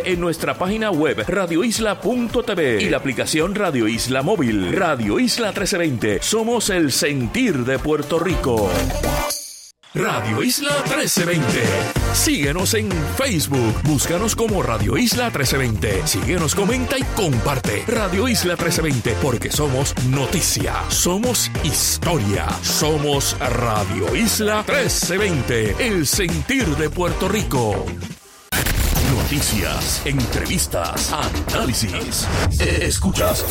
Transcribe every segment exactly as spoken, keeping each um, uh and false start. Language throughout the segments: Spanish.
en nuestra página web radio isla punto t v y la aplicación Radio Isla Móvil. Radio Isla trece veinte. Somos el sentir de Puerto Rico. Radio Isla trece veinte. Síguenos en Facebook. Búscanos como Radio Isla trece veinte. Síguenos, comenta y comparte. Radio Isla trece veinte, porque somos noticia, somos historia, somos Radio Isla trece veinte, el sentir de Puerto Rico. Noticias, entrevistas, análisis. Escuchas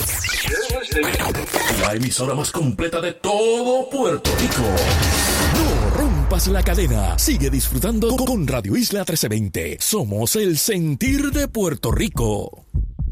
la emisora más completa de todo Puerto Rico. No rompas la cadena. Sigue disfrutando con Radio Isla trece veinte. Somos el sentir de Puerto Rico.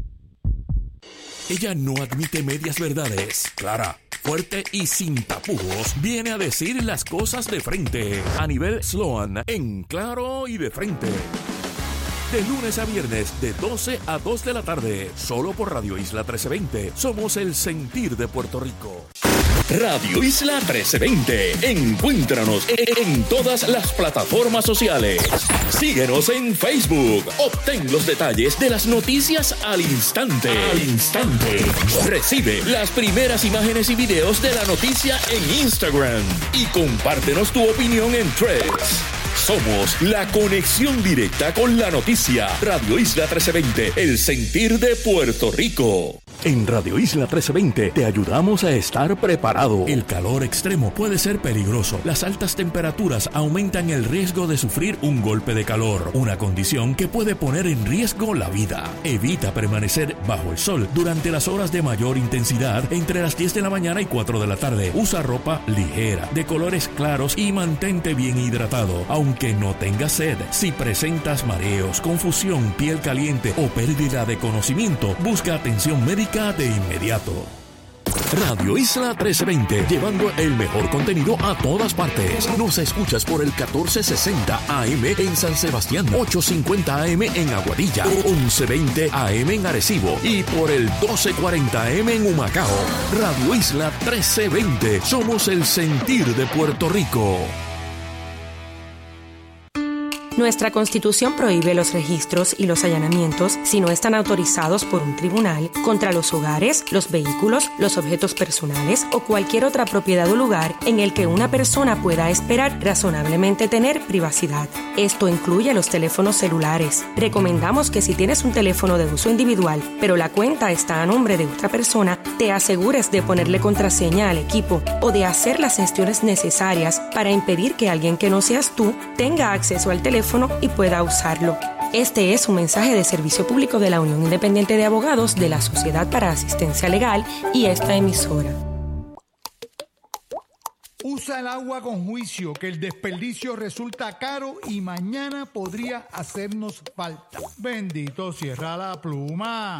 Ella no admite medias verdades. Clara, fuerte y sin tapujos, viene a decir las cosas de frente. Anibel Sloan, en Claro y de Frente. De lunes a viernes, de doce a dos de la tarde, solo por Radio Isla trece veinte. Somos el sentir de Puerto Rico. Radio Isla trece veinte. Encuéntranos en todas las plataformas sociales. Síguenos en Facebook. Obtén los detalles de las noticias al instante. Al instante. Recibe las primeras imágenes y videos de la noticia en Instagram. Y compártenos tu opinión en Threads. Somos la conexión directa con la noticia. Radio Isla trece veinte, el sentir de Puerto Rico. En Radio Isla trece veinte te ayudamos a estar preparado. El calor extremo puede ser peligroso. Las altas temperaturas aumentan el riesgo de sufrir un golpe de calor, una condición que puede poner en riesgo la vida. Evita permanecer bajo el sol durante las horas de mayor intensidad entre las diez de la mañana y cuatro de la tarde. Usa ropa ligera, de colores claros y mantente bien hidratado, aunque no tengas sed. Si presentas mareos, confusión, piel caliente o pérdida de conocimiento, busca atención médica de inmediato. Radio Isla trece veinte, llevando el mejor contenido a todas partes. Nos escuchas por el catorce sesenta A M en San Sebastián, ochocientos cincuenta A M en Aguadilla, once veinte A M en Arecibo y por el doce cuarenta A M en Humacao. Radio Isla trece veinte, somos el sentir de Puerto Rico. Nuestra Constitución prohíbe los registros y los allanamientos si no están autorizados por un tribunal contra los hogares, los vehículos, los objetos personales o cualquier otra propiedad o lugar en el que una persona pueda esperar razonablemente tener privacidad. Esto incluye los teléfonos celulares. Recomendamos que si tienes un teléfono de uso individual, pero la cuenta está a nombre de otra persona, te asegures de ponerle contraseña al equipo o de hacer las gestiones necesarias para impedir que alguien que no seas tú tenga acceso al teléfono y pueda usarlo. Este es un mensaje de servicio público de la Unión Independiente de Abogados de la Sociedad para Asistencia Legal y esta emisora. Usa el agua con juicio, que el desperdicio resulta caro y mañana podría hacernos falta. Bendito, cierra la pluma.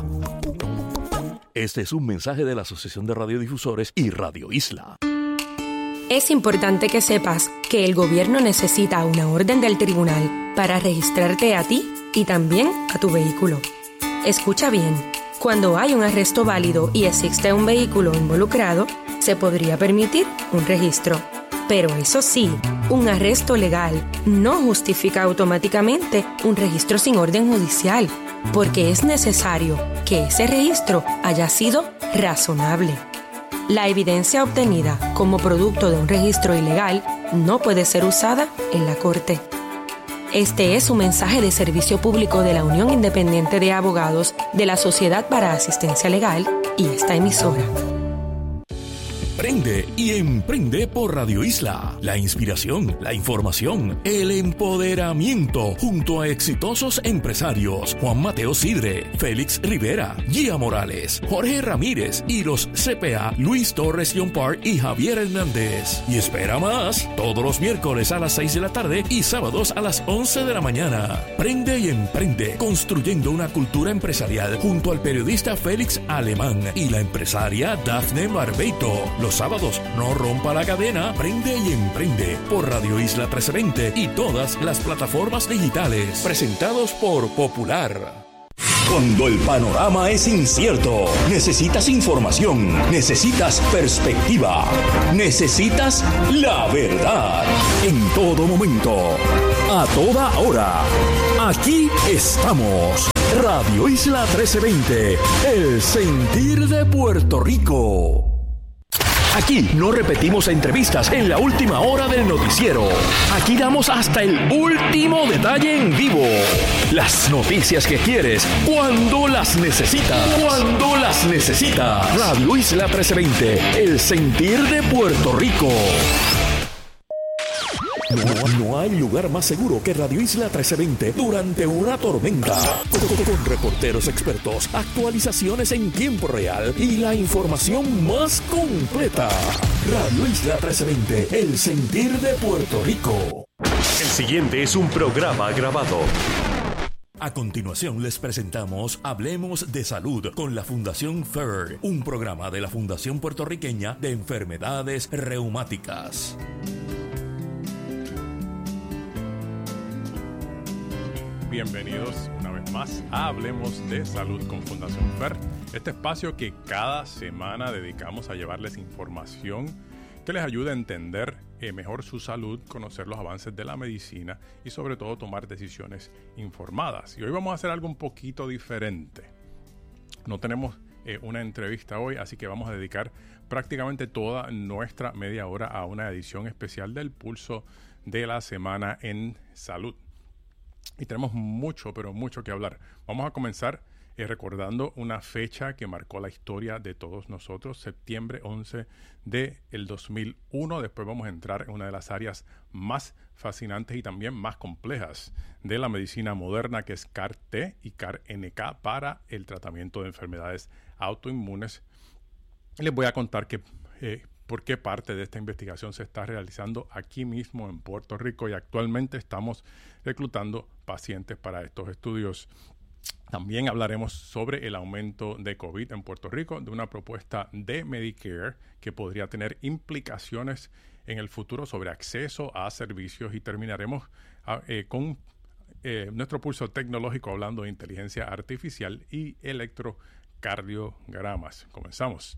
Este es un mensaje de la Asociación de Radiodifusores y Radio Isla. Es importante que sepas que el gobierno necesita una orden del tribunal para registrarte a ti y también a tu vehículo. Escucha bien, cuando hay un arresto válido y existe un vehículo involucrado, se podría permitir un registro. Pero eso sí, un arresto legal no justifica automáticamente un registro sin orden judicial, porque es necesario que ese registro haya sido razonable. La evidencia obtenida como producto de un registro ilegal no puede ser usada en la corte. Este es un mensaje de servicio público de la Unión Independiente de Abogados de la Sociedad para Asistencia Legal y esta emisora. Prende y emprende por Radio Isla. La inspiración, la información, el empoderamiento junto a exitosos empresarios Juan Mateo Sidre, Félix Rivera, Gia Morales, Jorge Ramírez y los C P A Luis Torres John Park y Javier Hernández. Y espera más, todos los miércoles a las seis de la tarde y sábados a las once de la mañana. Prende y emprende, construyendo una cultura empresarial junto al periodista Félix Alemán y la empresaria Dafne Barbeito. Los sábados, no rompa la cadena, prende y emprende por Radio Isla trece veinte y todas las plataformas digitales. Presentados por Popular. Cuando el panorama es incierto, necesitas información, necesitas perspectiva, necesitas la verdad. En todo momento, a toda hora, aquí estamos. Radio Isla trece veinte, el sentir de Puerto Rico. Aquí no repetimos entrevistas en la última hora del noticiero. Aquí damos hasta el último detalle en vivo. Las noticias que quieres, cuando las necesitas. Cuando las necesitas. Radio Isla trece veinte, el sentir de Puerto Rico. No, no hay lugar más seguro que Radio Isla trece veinte durante una tormenta. Con, con, con reporteros expertos, actualizaciones en tiempo real y la información más completa. Radio Isla trece veinte, el sentir de Puerto Rico. El siguiente es un programa grabado. A continuación les presentamos Hablemos de Salud con la Fundación F E R, un programa de la Fundación Puertorriqueña de Enfermedades Reumáticas. Bienvenidos una vez más a Hablemos de Salud con Fundación F E R, este espacio que cada semana dedicamos a llevarles información que les ayude a entender eh, mejor su salud, conocer los avances de la medicina y sobre todo tomar decisiones informadas. Y hoy vamos a hacer algo un poquito diferente. No tenemos eh, una entrevista hoy, así que vamos a dedicar prácticamente toda nuestra media hora a una edición especial del Pulso de la Semana en Salud. Y tenemos mucho, pero mucho que hablar. Vamos a comenzar eh, recordando una fecha que marcó la historia de todos nosotros, septiembre once del dos mil uno. Después vamos a entrar en una de las áreas más fascinantes y también más complejas de la medicina moderna, que es C A R T y C A R N K para el tratamiento de enfermedades autoinmunes. Les voy a contar que... Eh, por qué parte de esta investigación se está realizando aquí mismo en Puerto Rico y actualmente estamos reclutando pacientes para estos estudios. También hablaremos sobre el aumento de COVID en Puerto Rico, de una propuesta de Medicare que podría tener implicaciones en el futuro sobre acceso a servicios y terminaremos eh, con eh, nuestro pulso tecnológico hablando de inteligencia artificial y electrocardiogramas. Comenzamos.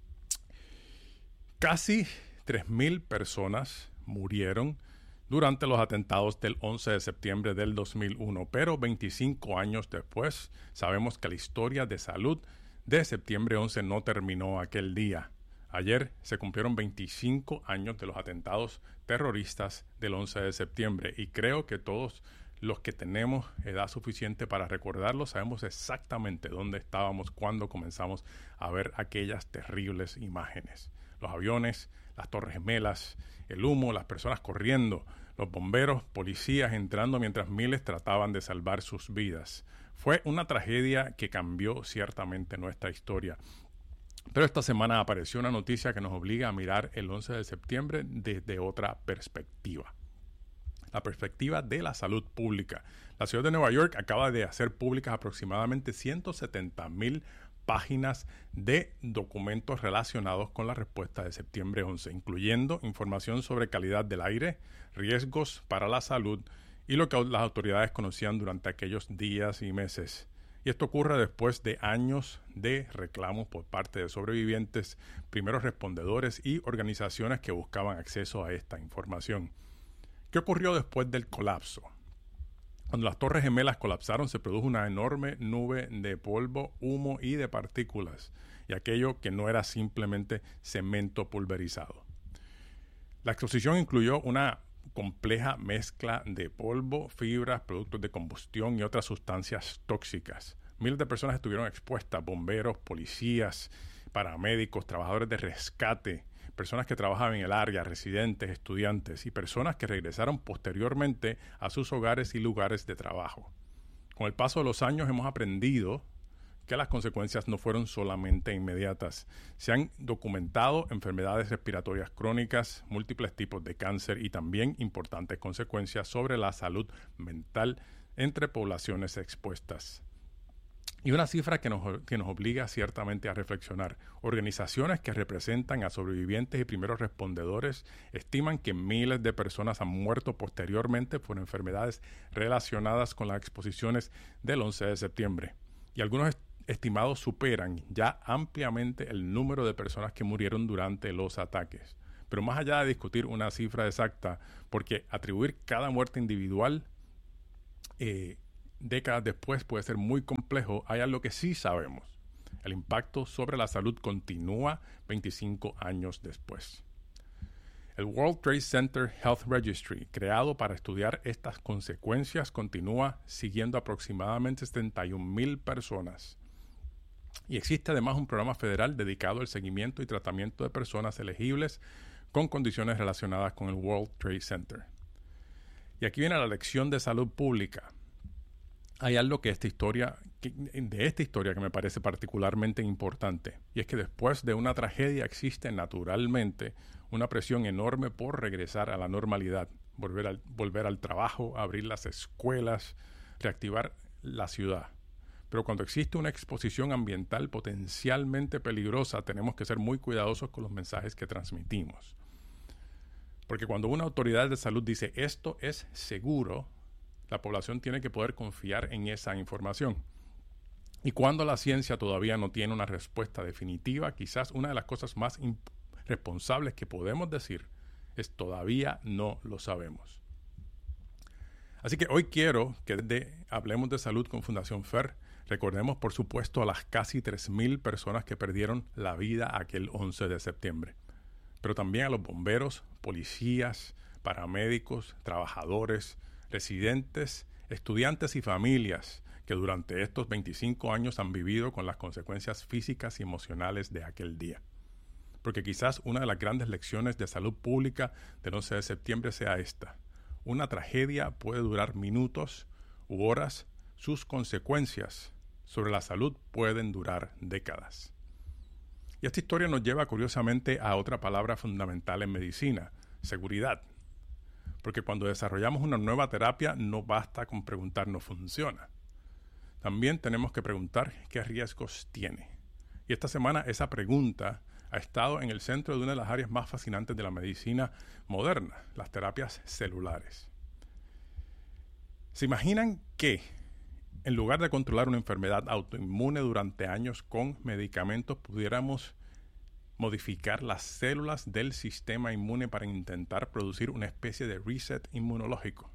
Casi tres mil personas murieron durante los atentados del once de septiembre del dos mil uno, pero veinticinco años después sabemos que la historia de salud de septiembre once no terminó aquel día. Ayer se cumplieron veinticinco años de los atentados terroristas del once de septiembre y creo que todos los que tenemos edad suficiente para recordarlo sabemos exactamente dónde estábamos cuando comenzamos a ver aquellas terribles imágenes. Los aviones, las torres gemelas, el humo, las personas corriendo, los bomberos, policías entrando mientras miles trataban de salvar sus vidas. Fue una tragedia que cambió ciertamente nuestra historia. Pero esta semana apareció una noticia que nos obliga a mirar el once de septiembre desde otra perspectiva. La perspectiva de la salud pública. La ciudad de Nueva York acaba de hacer públicas aproximadamente ciento setenta mil páginas de documentos relacionados con la respuesta de septiembre once, incluyendo información sobre calidad del aire, riesgos para la salud y lo que las autoridades conocían durante aquellos días y meses. Y esto ocurre después de años de reclamos por parte de sobrevivientes, primeros respondedores y organizaciones que buscaban acceso a esta información. ¿Qué ocurrió después del colapso? Cuando las torres gemelas colapsaron, se produjo una enorme nube de polvo, humo y de partículas, y aquello que no era simplemente cemento pulverizado. La exposición incluyó una compleja mezcla de polvo, fibras, productos de combustión y otras sustancias tóxicas. Miles de personas estuvieron expuestas: bomberos, policías, paramédicos, trabajadores de rescate, personas que trabajaban en el área, residentes, estudiantes y personas que regresaron posteriormente a sus hogares y lugares de trabajo. Con el paso de los años hemos aprendido que las consecuencias no fueron solamente inmediatas. Se han documentado enfermedades respiratorias crónicas, múltiples tipos de cáncer y también importantes consecuencias sobre la salud mental entre poblaciones expuestas. Y una cifra que nos, que nos obliga ciertamente a reflexionar. Organizaciones que representan a sobrevivientes y primeros respondedores estiman que miles de personas han muerto posteriormente por enfermedades relacionadas con las exposiciones del once de septiembre. Y algunos est- estimados superan ya ampliamente el número de personas que murieron durante los ataques. Pero más allá de discutir una cifra exacta, porque atribuir cada muerte individual eh, décadas después puede ser muy complejo, hay algo que sí sabemos. El impacto sobre la salud continúa veinticinco años después. El World Trade Center Health Registry, creado para estudiar estas consecuencias, continúa siguiendo aproximadamente setenta y un mil personas. Y existe además un programa federal dedicado al seguimiento y tratamiento de personas elegibles con condiciones relacionadas con el World Trade Center. Y aquí viene la lección de salud pública. Hay algo que esta historia, que, de esta historia que me parece particularmente importante, y es que después de una tragedia existe naturalmente una presión enorme por regresar a la normalidad, volver al, volver al trabajo, abrir las escuelas, reactivar la ciudad. Pero cuando existe una exposición ambiental potencialmente peligrosa, tenemos que ser muy cuidadosos con los mensajes que transmitimos. Porque cuando una autoridad de salud dice esto es seguro, la población tiene que poder confiar en esa información. Y cuando la ciencia todavía no tiene una respuesta definitiva, quizás una de las cosas más responsables que podemos decir es todavía no lo sabemos. Así que hoy quiero que desde Hablemos de Salud con Fundación F E R recordemos por supuesto a las casi tres mil personas que perdieron la vida aquel once de septiembre, pero también a los bomberos, policías, paramédicos, trabajadores, residentes, estudiantes y familias que durante estos veinticinco años han vivido con las consecuencias físicas y emocionales de aquel día. Porque quizás una de las grandes lecciones de salud pública del once de septiembre sea esta. Una tragedia puede durar minutos u horas, sus consecuencias sobre la salud pueden durar décadas. Y esta historia nos lleva curiosamente a otra palabra fundamental en medicina, seguridad. Porque cuando desarrollamos una nueva terapia no basta con preguntar ¿no funciona? También tenemos que preguntar qué riesgos tiene. Y esta semana esa pregunta ha estado en el centro de una de las áreas más fascinantes de la medicina moderna, las terapias celulares. ¿Se imaginan que en lugar de controlar una enfermedad autoinmune durante años con medicamentos, pudiéramos modificar las células del sistema inmune para intentar producir una especie de reset inmunológico?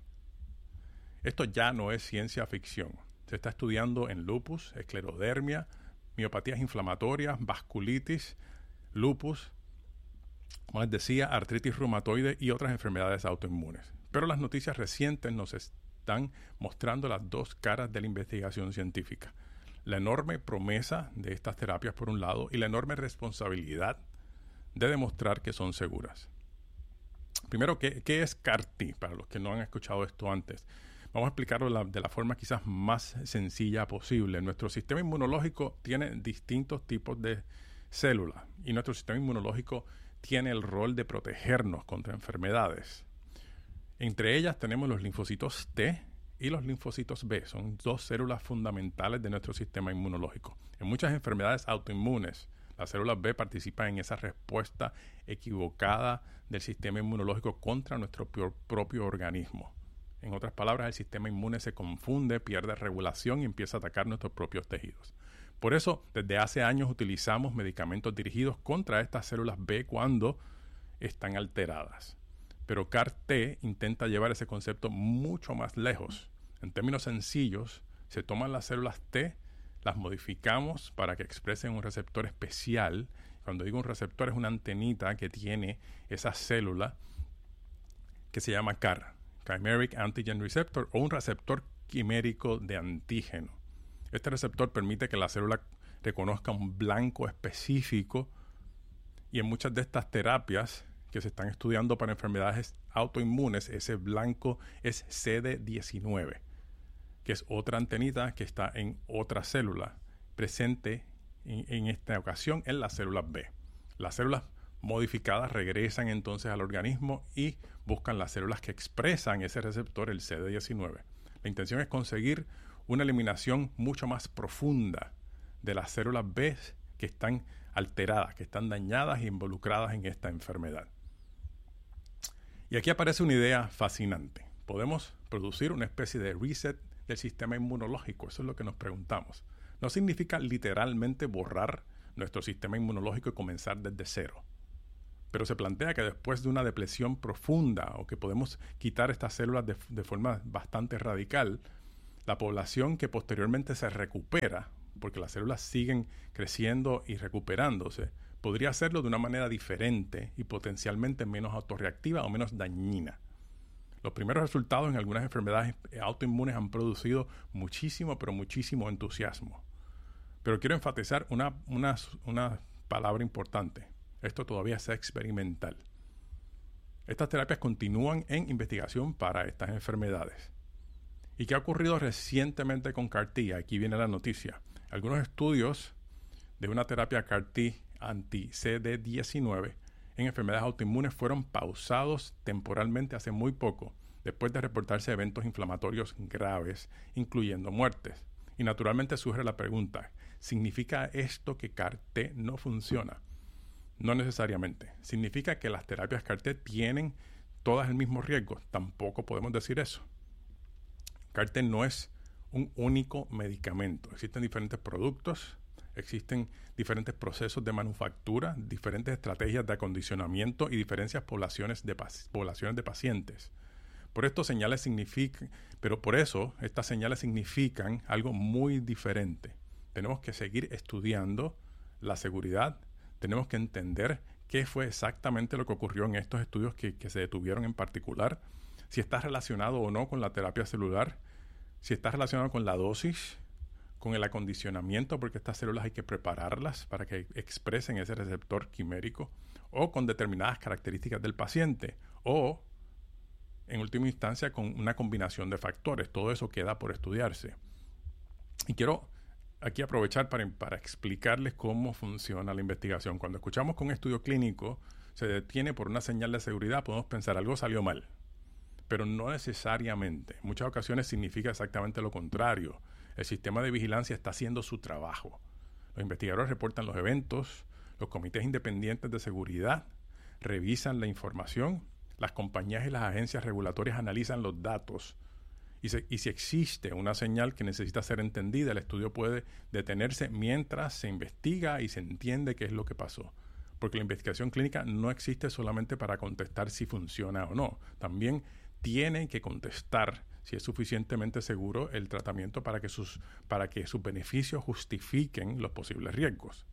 Esto ya no es ciencia ficción. Se está estudiando en lupus, esclerodermia, miopatías inflamatorias, vasculitis, lupus, como les decía, artritis reumatoide y otras enfermedades autoinmunes. Pero las noticias recientes nos están mostrando las dos caras de la investigación científica. La enorme promesa de estas terapias por un lado y la enorme responsabilidad de demostrar que son seguras. Primero, ¿qué, qué es C A R T? Para los que no han escuchado esto antes. Vamos a explicarlo de la, de la forma quizás más sencilla posible. Nuestro sistema inmunológico tiene distintos tipos de células y nuestro sistema inmunológico tiene el rol de protegernos contra enfermedades. Entre ellas tenemos los linfocitos T y los linfocitos B. Son dos células fundamentales de nuestro sistema inmunológico. En muchas enfermedades autoinmunes, las células B participan en esa respuesta equivocada del sistema inmunológico contra nuestro propio organismo. En otras palabras, el sistema inmune se confunde, pierde regulación y empieza a atacar nuestros propios tejidos. Por eso, desde hace años utilizamos medicamentos dirigidos contra estas células B cuando están alteradas. Pero C A R T intenta llevar ese concepto mucho más lejos. En términos sencillos, se toman las células T, las modificamos para que expresen un receptor especial. Cuando digo un receptor, es una antenita que tiene esa célula que se llama C A R, Chimeric Antigen Receptor, o un receptor quimérico de antígeno. Este receptor permite que la célula reconozca un blanco específico y en muchas de estas terapias que se están estudiando para enfermedades autoinmunes, ese blanco es C D diecinueve, que es otra antenita que está en otra célula, presente en, en esta ocasión en las células B. Las células modificadas regresan entonces al organismo y buscan las células que expresan ese receptor, el C D diecinueve. La intención es conseguir una eliminación mucho más profunda de las células B que están alteradas, que están dañadas e involucradas en esta enfermedad. Y aquí aparece una idea fascinante. Podemos producir una especie de reset del sistema inmunológico. Eso es lo que nos preguntamos. No significa literalmente borrar nuestro sistema inmunológico y comenzar desde cero. Pero se plantea que después de una depresión profunda o que podemos quitar estas células de, de forma bastante radical, la población que posteriormente se recupera, porque las células siguen creciendo y recuperándose, podría hacerlo de una manera diferente y potencialmente menos autorreactiva o menos dañina. Los primeros resultados en algunas enfermedades autoinmunes han producido muchísimo, pero muchísimo entusiasmo. Pero quiero enfatizar una, una, una palabra importante. Esto todavía es experimental. Estas terapias continúan en investigación para estas enfermedades. ¿Y qué ha ocurrido recientemente con C A R T? Aquí viene la noticia. Algunos estudios de una terapia C A R T anti-C D diecinueve en enfermedades autoinmunes fueron pausados temporalmente hace muy poco, después de reportarse eventos inflamatorios graves, incluyendo muertes. Y naturalmente surge la pregunta, ¿significa esto que C A R T no funciona? No necesariamente. ¿Significa que las terapias C A R T tienen todas el mismo riesgo? Tampoco podemos decir eso. C A R T no es un único medicamento. Existen diferentes productos, existen diferentes procesos de manufactura, diferentes estrategias de acondicionamiento y diferentes poblaciones de, poblaciones de pacientes. Por esto señales significan, pero por eso estas señales significan algo muy diferente. Tenemos que seguir estudiando la seguridad, tenemos que entender qué fue exactamente lo que ocurrió en estos estudios que, que se detuvieron en particular, si está relacionado o no con la terapia celular, si está relacionado con la dosis, con el acondicionamiento, porque estas células hay que prepararlas para que expresen ese receptor quimérico, o con determinadas características del paciente, o en última instancia con una combinación de factores. Todo eso queda por estudiarse. Y quiero aquí aprovechar para, para explicarles cómo funciona la investigación. Cuando escuchamos que un estudio clínico se detiene por una señal de seguridad, podemos pensar algo salió mal, pero no necesariamente. En muchas ocasiones significa exactamente lo contrario. El sistema de vigilancia está haciendo su trabajo. Los investigadores reportan los eventos, los comités independientes de seguridad revisan la información, las compañías y las agencias regulatorias analizan los datos y, se, y si existe una señal que necesita ser entendida, el estudio puede detenerse mientras se investiga y se entiende qué es lo que pasó. Porque la investigación clínica no existe solamente para contestar si funciona o no. También tiene que contestar si es suficientemente seguro el tratamiento para que sus, para que sus beneficios justifiquen los posibles riesgos.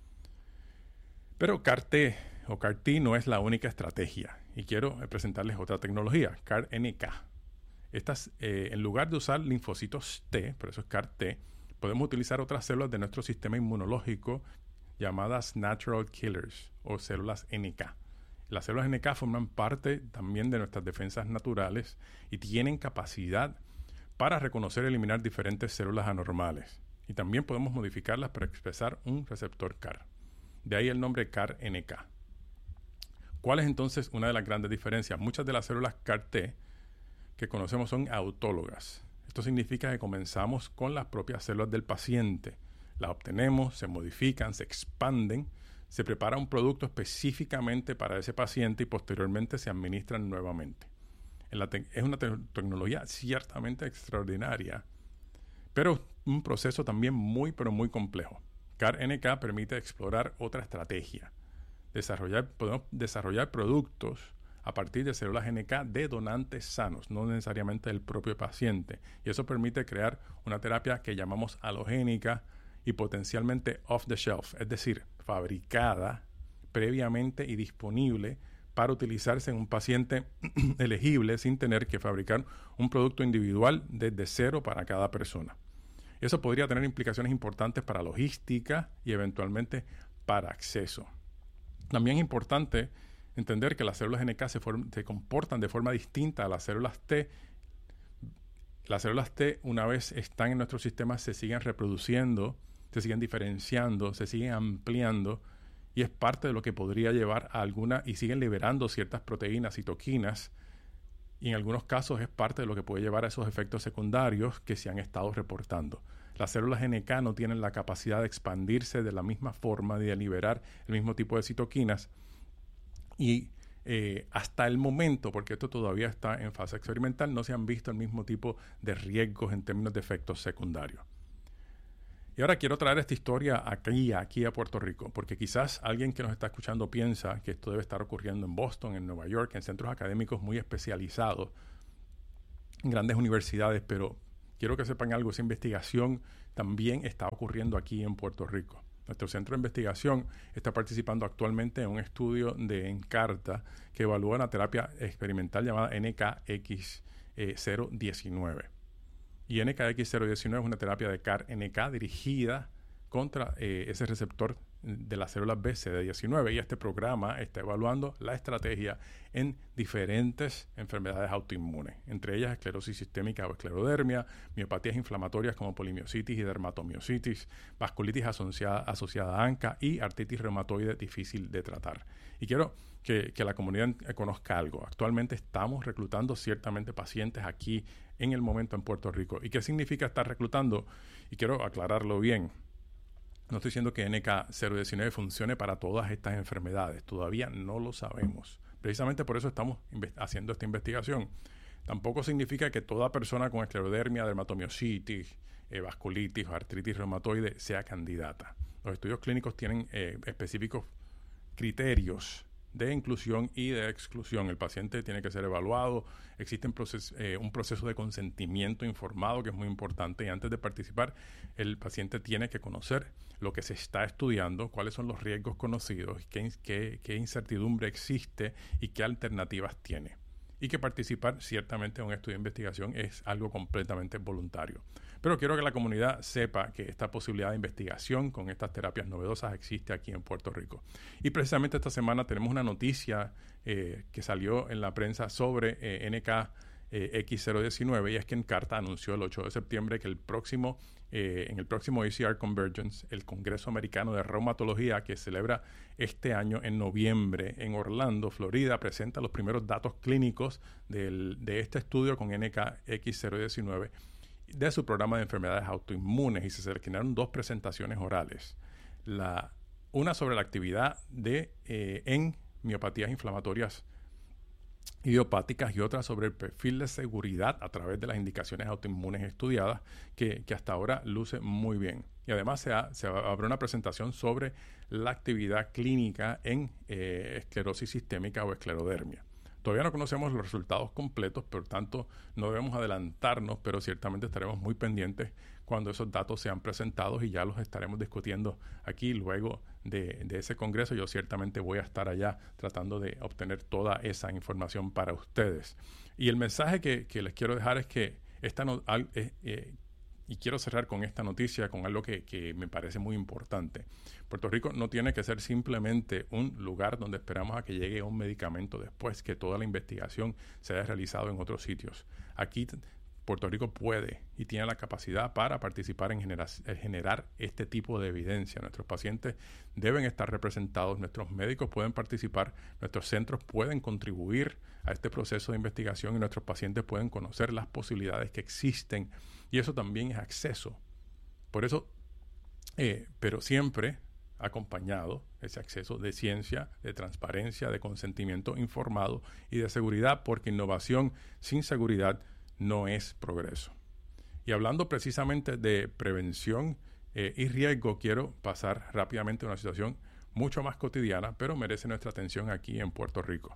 Pero C A R T o C A R T no es la única estrategia y quiero presentarles otra tecnología, C A R N K. Estas, eh, en lugar de usar linfocitos T, por eso es C A R T, podemos utilizar otras células de nuestro sistema inmunológico llamadas Natural Killers o células N K. Las células N K forman parte también de nuestras defensas naturales y tienen capacidad para reconocer y eliminar diferentes células anormales. Y también podemos modificarlas para expresar un receptor C A R. De ahí el nombre C A R N K. ¿Cuál es entonces una de las grandes diferencias? Muchas de las células C A R T que conocemos son autólogas. Esto significa que comenzamos con las propias células del paciente. Las obtenemos, se modifican, se expanden, se prepara un producto específicamente para ese paciente y posteriormente se administran nuevamente. En la te- es una te- tecnología ciertamente extraordinaria, pero un proceso también muy, pero muy complejo. C A R N K permite explorar otra estrategia. Desarrollar, podemos desarrollar productos a partir de células N K de donantes sanos, no necesariamente del propio paciente. Y eso permite crear una terapia que llamamos halogénica y potencialmente off the shelf, es decir, fabricada previamente y disponible para utilizarse en un paciente elegible sin tener que fabricar un producto individual desde cero para cada persona. Eso podría tener implicaciones importantes para logística y eventualmente para acceso. También es importante entender que las células N K se, form- se comportan de forma distinta a las células T. Las células T, una vez están en nuestro sistema, se siguen reproduciendo, se siguen diferenciando, se siguen ampliando y es parte de lo que podría llevar a alguna, y siguen liberando ciertas proteínas, citoquinas, y en algunos casos es parte de lo que puede llevar a esos efectos secundarios que se han estado reportando. Las células N K no tienen la capacidad de expandirse de la misma forma ni de liberar el mismo tipo de citoquinas y eh, hasta el momento, porque esto todavía está en fase experimental, no se han visto el mismo tipo de riesgos en términos de efectos secundarios. Y ahora quiero traer esta historia aquí, aquí a Puerto Rico, porque quizás alguien que nos está escuchando piensa que esto debe estar ocurriendo en Boston, en Nueva York, en centros académicos muy especializados, en grandes universidades, pero quiero que sepan algo, esa investigación también está ocurriendo aquí en Puerto Rico. Nuestro centro de investigación está participando actualmente en un estudio de Encarta que evalúa una terapia experimental llamada N K X cero diecinueve. Y N K X cero diecinueve es una terapia de C A R N K dirigida contra eh, ese receptor de las células B C D diecinueve, y este programa está evaluando la estrategia en diferentes enfermedades autoinmunes, entre ellas esclerosis sistémica o esclerodermia, miopatías inflamatorias como polimiositis y dermatomiositis, vasculitis asociada, asociada a ANCA y artritis reumatoide difícil de tratar. Y quiero que, que la comunidad conozca algo. Actualmente estamos reclutando ciertamente pacientes aquí en el momento en Puerto Rico. ¿Y qué significa estar reclutando? Y quiero aclararlo bien. No estoy diciendo que N K cero diecinueve funcione para todas estas enfermedades. Todavía no lo sabemos. Precisamente por eso estamos haciendo esta investigación. Tampoco significa que toda persona con esclerodermia, dermatomiositis, eh, vasculitis o artritis reumatoide sea candidata. Los estudios clínicos tienen eh, específicos criterios de inclusión y de exclusión. El paciente tiene que ser evaluado. Existe un proceso, eh, un proceso de consentimiento informado que es muy importante, y antes de participar el paciente tiene que conocer lo que se está estudiando, cuáles son los riesgos conocidos, qué, qué, qué incertidumbre existe y qué alternativas tiene. Y que participar ciertamente en un estudio de investigación es algo completamente voluntario. Pero quiero que la comunidad sepa que esta posibilidad de investigación con estas terapias novedosas existe aquí en Puerto Rico. Y precisamente esta semana tenemos una noticia eh, que salió en la prensa sobre eh, N K X cero diecinueve, y es que Encarta anunció el ocho de septiembre que el próximo, eh, en el próximo A C R Convergence, el Congreso Americano de Reumatología, que celebra este año en noviembre en Orlando, Florida, presenta los primeros datos clínicos del, de este estudio con N K X cero diecinueve de su programa de enfermedades autoinmunes, y se seleccionaron dos presentaciones orales. La, una sobre la actividad de, eh, en miopatías inflamatorias idiopáticas, y otra sobre el perfil de seguridad a través de las indicaciones autoinmunes estudiadas, que, que hasta ahora luce muy bien. Y además se, ha, se abre una presentación sobre la actividad clínica en eh, esclerosis sistémica o esclerodermia. Todavía no conocemos los resultados completos, por tanto no debemos adelantarnos, pero ciertamente estaremos muy pendientes cuando esos datos sean presentados, y ya los estaremos discutiendo aquí luego de, de ese congreso. Yo ciertamente voy a estar allá tratando de obtener toda esa información para ustedes. Y el mensaje que, que les quiero dejar es que esta no, eh, eh, y quiero cerrar con esta noticia, con algo que, que me parece muy importante. Puerto Rico no tiene que ser simplemente un lugar donde esperamos a que llegue un medicamento después que toda la investigación se haya realizado en otros sitios. Aquí Puerto Rico puede y tiene la capacidad para participar en generar, en generar este tipo de evidencia. Nuestros pacientes deben estar representados, nuestros médicos pueden participar, nuestros centros pueden contribuir a este proceso de investigación, y nuestros pacientes pueden conocer las posibilidades que existen, y eso también es acceso. Por eso, eh, pero siempre acompañado ese acceso de ciencia, de transparencia, de consentimiento informado y de seguridad, porque innovación sin seguridad no es progreso. Y hablando precisamente de prevención eh, y riesgo, quiero pasar rápidamente a una situación mucho más cotidiana, pero merece nuestra atención aquí en Puerto Rico.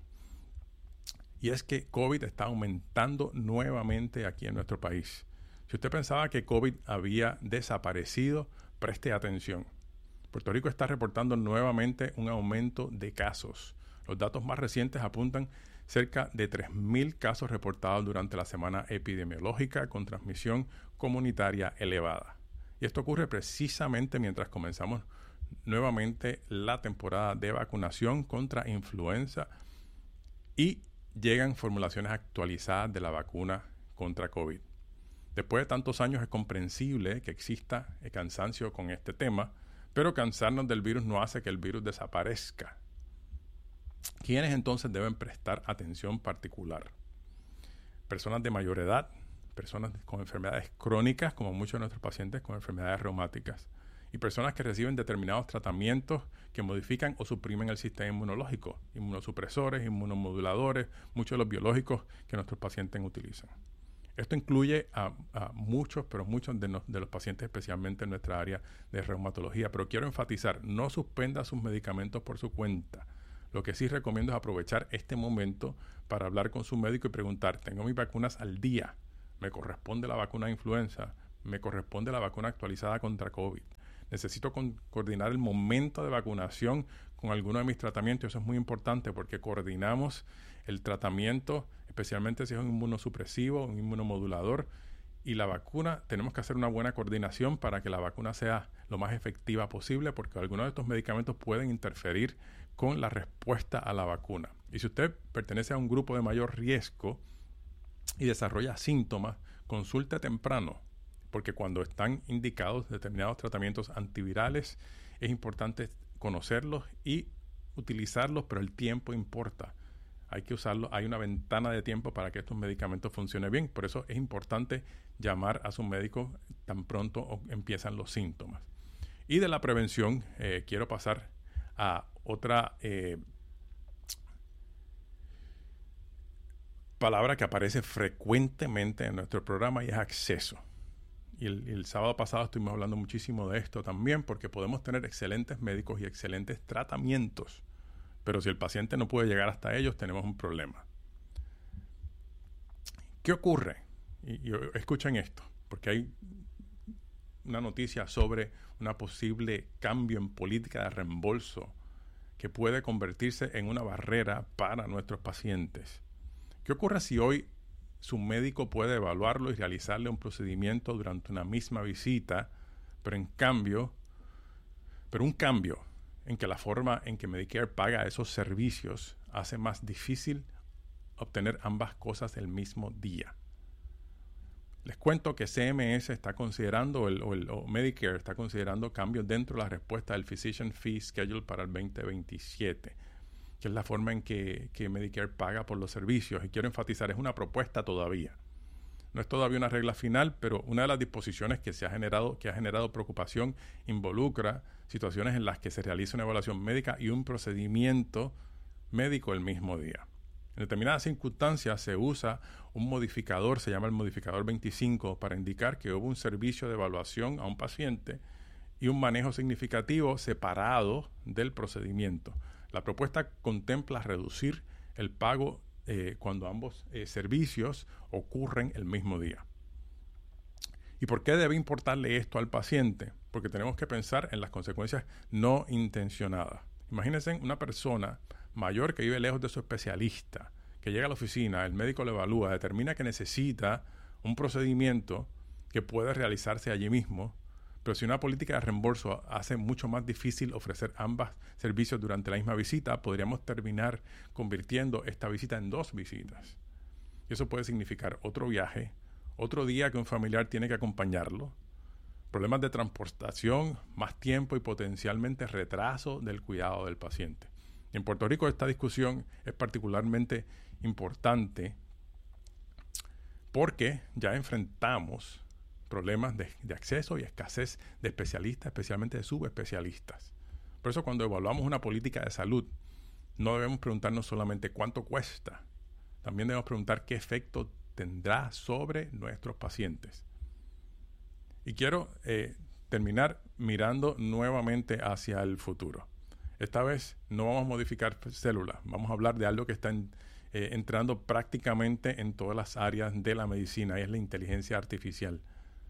Y es que COVID está aumentando nuevamente aquí en nuestro país. Si usted pensaba que COVID había desaparecido, preste atención. Puerto Rico está reportando nuevamente un aumento de casos. Los datos más recientes apuntan cerca de tres mil casos reportados durante la semana epidemiológica con transmisión comunitaria elevada. Y esto ocurre precisamente mientras comenzamos nuevamente la temporada de vacunación contra influenza y llegan formulaciones actualizadas de la vacuna contra COVID. Después de tantos años es comprensible que exista el cansancio con este tema, pero cansarnos del virus no hace que el virus desaparezca. ¿Quiénes entonces deben prestar atención particular? Personas de mayor edad, personas con enfermedades crónicas, como muchos de nuestros pacientes con enfermedades reumáticas, y personas que reciben determinados tratamientos que modifican o suprimen el sistema inmunológico, inmunosupresores, inmunomoduladores, muchos de los biológicos que nuestros pacientes utilizan. Esto incluye a, a muchos, pero muchos de, no, de los pacientes, especialmente en nuestra área de reumatología. Pero quiero enfatizar, no suspenda sus medicamentos por su cuenta. Lo que sí recomiendo es aprovechar este momento para hablar con su médico y preguntar, ¿tengo mis vacunas al día? ¿Me me corresponde la vacuna de influenza, me corresponde la vacuna actualizada contra COVID. Necesito con, coordinar el momento de vacunación con alguno de mis tratamientos. Eso es muy importante porque coordinamos el tratamiento, especialmente si es un inmunosupresivo, un inmunomodulador, y la vacuna. Tenemos que hacer una buena coordinación para que la vacuna sea lo más efectiva posible, porque algunos de estos medicamentos pueden interferir con la respuesta a la vacuna. Y si usted pertenece a un grupo de mayor riesgo y desarrolla síntomas, consulte temprano, porque cuando están indicados determinados tratamientos antivirales, es importante conocerlos y utilizarlos, pero el tiempo importa. Hay que usarlo, hay una ventana de tiempo para que estos medicamentos funcionen bien. Por eso es importante llamar a su médico tan pronto empiezan los síntomas. Y de la prevención, eh, quiero pasar a otra eh, palabra que aparece frecuentemente en nuestro programa y es acceso. Y el, el sábado pasado estuvimos hablando muchísimo de esto también, porque podemos tener excelentes médicos y excelentes tratamientos, pero si el paciente no puede llegar hasta ellos, tenemos un problema. ¿Qué ocurre? Y, y escuchen esto, porque hay una noticia sobre una posible cambio en política de reembolso que puede convertirse en una barrera para nuestros pacientes. ¿Qué ocurre si hoy su médico puede evaluarlo y realizarle un procedimiento durante una misma visita, pero en cambio, pero un cambio en que la forma en que Medicare paga esos servicios hace más difícil obtener ambas cosas el mismo día? Les cuento que C M S está considerando, el, o, el, o Medicare está considerando cambios dentro de la respuesta del Physician Fee Schedule para el veinte veintisiete, que es la forma en que, que Medicare paga por los servicios. Y quiero enfatizar, es una propuesta todavía. No es todavía una regla final, pero una de las disposiciones que, se ha, generado, que ha generado preocupación involucra situaciones en las que se realiza una evaluación médica y un procedimiento médico el mismo día. En determinadas circunstancias se usa un modificador, se llama el modificador veinticinco, para indicar que hubo un servicio de evaluación a un paciente y un manejo significativo separado del procedimiento. La propuesta contempla reducir el pago eh, cuando ambos eh, servicios ocurren el mismo día. ¿Y por qué debe importarle esto al paciente? Porque tenemos que pensar en las consecuencias no intencionadas. Imagínense una persona mayor que vive lejos de su especialista, que llega a la oficina, el médico lo evalúa, determina que necesita un procedimiento que puede realizarse allí mismo, pero si una política de reembolso hace mucho más difícil ofrecer ambos servicios durante la misma visita, podríamos terminar convirtiendo esta visita en dos visitas. Y eso puede significar otro viaje, otro día que un familiar tiene que acompañarlo, problemas de transportación, más tiempo y potencialmente retraso del cuidado del paciente. En Puerto Rico esta discusión es particularmente importante porque ya enfrentamos problemas de, de acceso y escasez de especialistas, especialmente de subespecialistas. Por eso cuando evaluamos una política de salud, no debemos preguntarnos solamente cuánto cuesta, también debemos preguntar qué efecto tendrá sobre nuestros pacientes. Y quiero eh, terminar mirando nuevamente hacia el futuro. Esta vez no vamos a modificar células, vamos a hablar de algo que está en, eh, entrando prácticamente en todas las áreas de la medicina, y es la inteligencia artificial.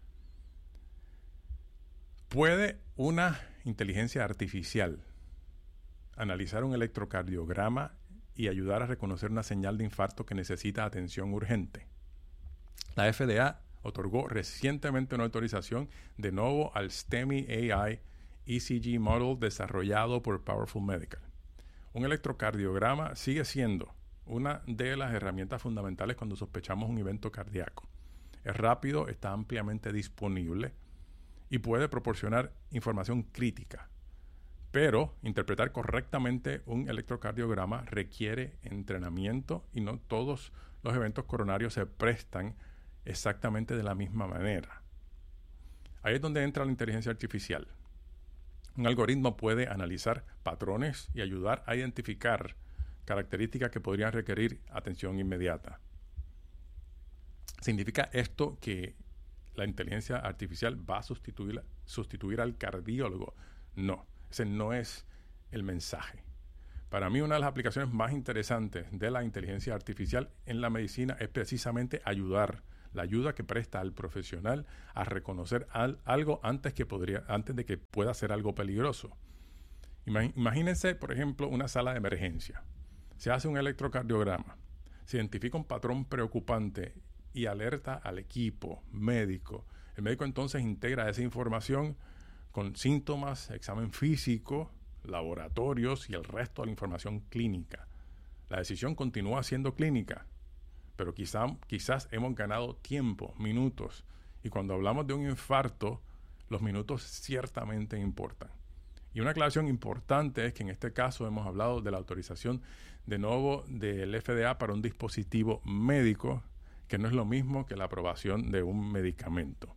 ¿Puede una inteligencia artificial analizar un electrocardiograma y ayudar a reconocer una señal de infarto que necesita atención urgente? La F D A otorgó recientemente una autorización de nuevo al STEMI A I E C G Model desarrollado por Powerful Medical. Un electrocardiograma sigue siendo una de las herramientas fundamentales cuando sospechamos un evento cardíaco. Es rápido, está ampliamente disponible y puede proporcionar información crítica. Pero interpretar correctamente un electrocardiograma requiere entrenamiento y no todos los eventos coronarios se prestan exactamente de la misma manera. Ahí es donde entra la inteligencia artificial. Un algoritmo puede analizar patrones y ayudar a identificar características que podrían requerir atención inmediata. ¿Significa esto que la inteligencia artificial va a sustituir, sustituir al cardiólogo? No, ese no es el mensaje. Para mí, una de las aplicaciones más interesantes de la inteligencia artificial en la medicina es precisamente ayudar la ayuda que presta al profesional a reconocer al, algo antes, que podría, antes de que pueda ser algo peligroso. Imagínense, por ejemplo, una sala de emergencia. Se hace un electrocardiograma, se identifica un patrón preocupante y alerta al equipo médico. El médico entonces integra esa información con síntomas, examen físico, laboratorios y el resto de la información clínica. La decisión continúa siendo clínica, pero quizá, quizás hemos ganado tiempo, minutos. Y cuando hablamos de un infarto, los minutos ciertamente importan. Y una aclaración importante es que en este caso hemos hablado de la autorización de nuevo del F D A para un dispositivo médico, que no es lo mismo que la aprobación de un medicamento.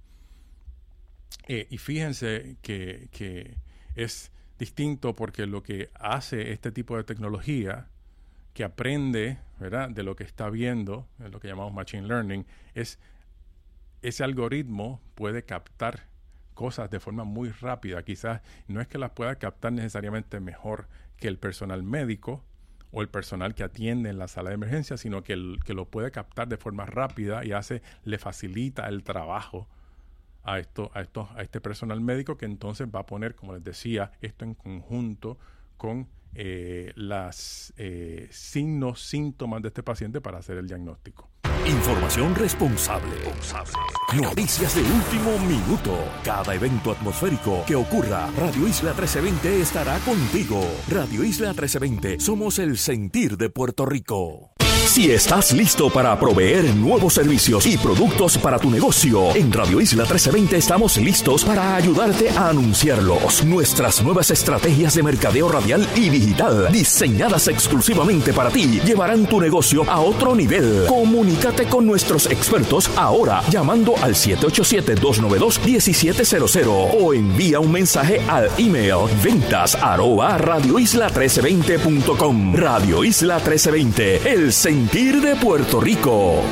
Eh, y fíjense que, que es distinto porque lo que hace este tipo de tecnología, que aprende, ¿verdad?, de lo que está viendo, es lo que llamamos machine learning, es ese algoritmo puede captar cosas de forma muy rápida. Quizás no es que las pueda captar necesariamente mejor que el personal médico o el personal que atiende en la sala de emergencia, sino que, el, que lo puede captar de forma rápida y hace, le facilita el trabajo a, esto, a, esto, a este personal médico, que entonces va a poner, como les decía, esto en conjunto con eh, los eh, signos, síntomas de este paciente para hacer el diagnóstico. Información responsable. Noticias de último minuto. Cada evento atmosférico que ocurra, Radio Isla trece veinte estará contigo. Radio Isla trece veinte, somos el sentir de Puerto Rico. Si estás listo para proveer nuevos servicios y productos para tu negocio, en Radio Isla trece veinte estamos listos para ayudarte a anunciarlos. Nuestras nuevas estrategias de mercadeo radial y digital, diseñadas exclusivamente para ti, llevarán tu negocio a otro nivel. Comunícate con nuestros expertos ahora llamando al siete ocho siete, dos nueve dos, uno siete cero cero o envía un mensaje al email ventas arroba radio isla trece veinte punto com. Radio Isla trece veinte, el sentir de Puerto Rico.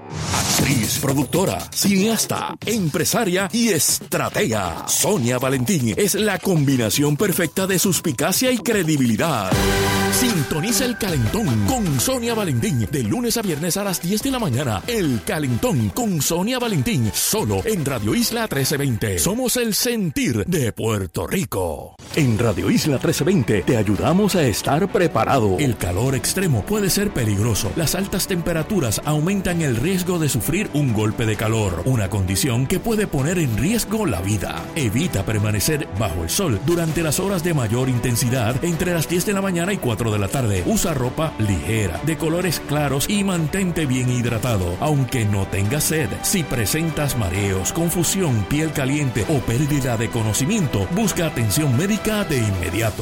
Actriz, productora, cineasta, empresaria y estratega. Sonia Valentín es la combinación perfecta de suspicacia y credibilidad. Sintoniza El Calentón con Sonia Valentín de lunes a viernes a las diez de la mañana. El Calentón con Sonia Valentín, solo en Radio Isla trece veinte. Somos el sentir de Puerto Rico. En Radio Isla trece veinte te ayudamos a estar preparado. El calor extremo puede ser peligroso. Las altas temperaturas aumentan el riesgo de sufrir un golpe de calor, una condición que puede poner en riesgo la vida. Evita permanecer bajo el sol durante las horas de mayor intensidad entre las diez de la mañana y cuatro de la tarde. Usa ropa ligera, de colores claros y mantente bien hidratado, aunque no tengas sed. Si presentas mareos, confusión, piel caliente o pérdida de conocimiento, busca atención médica de inmediato.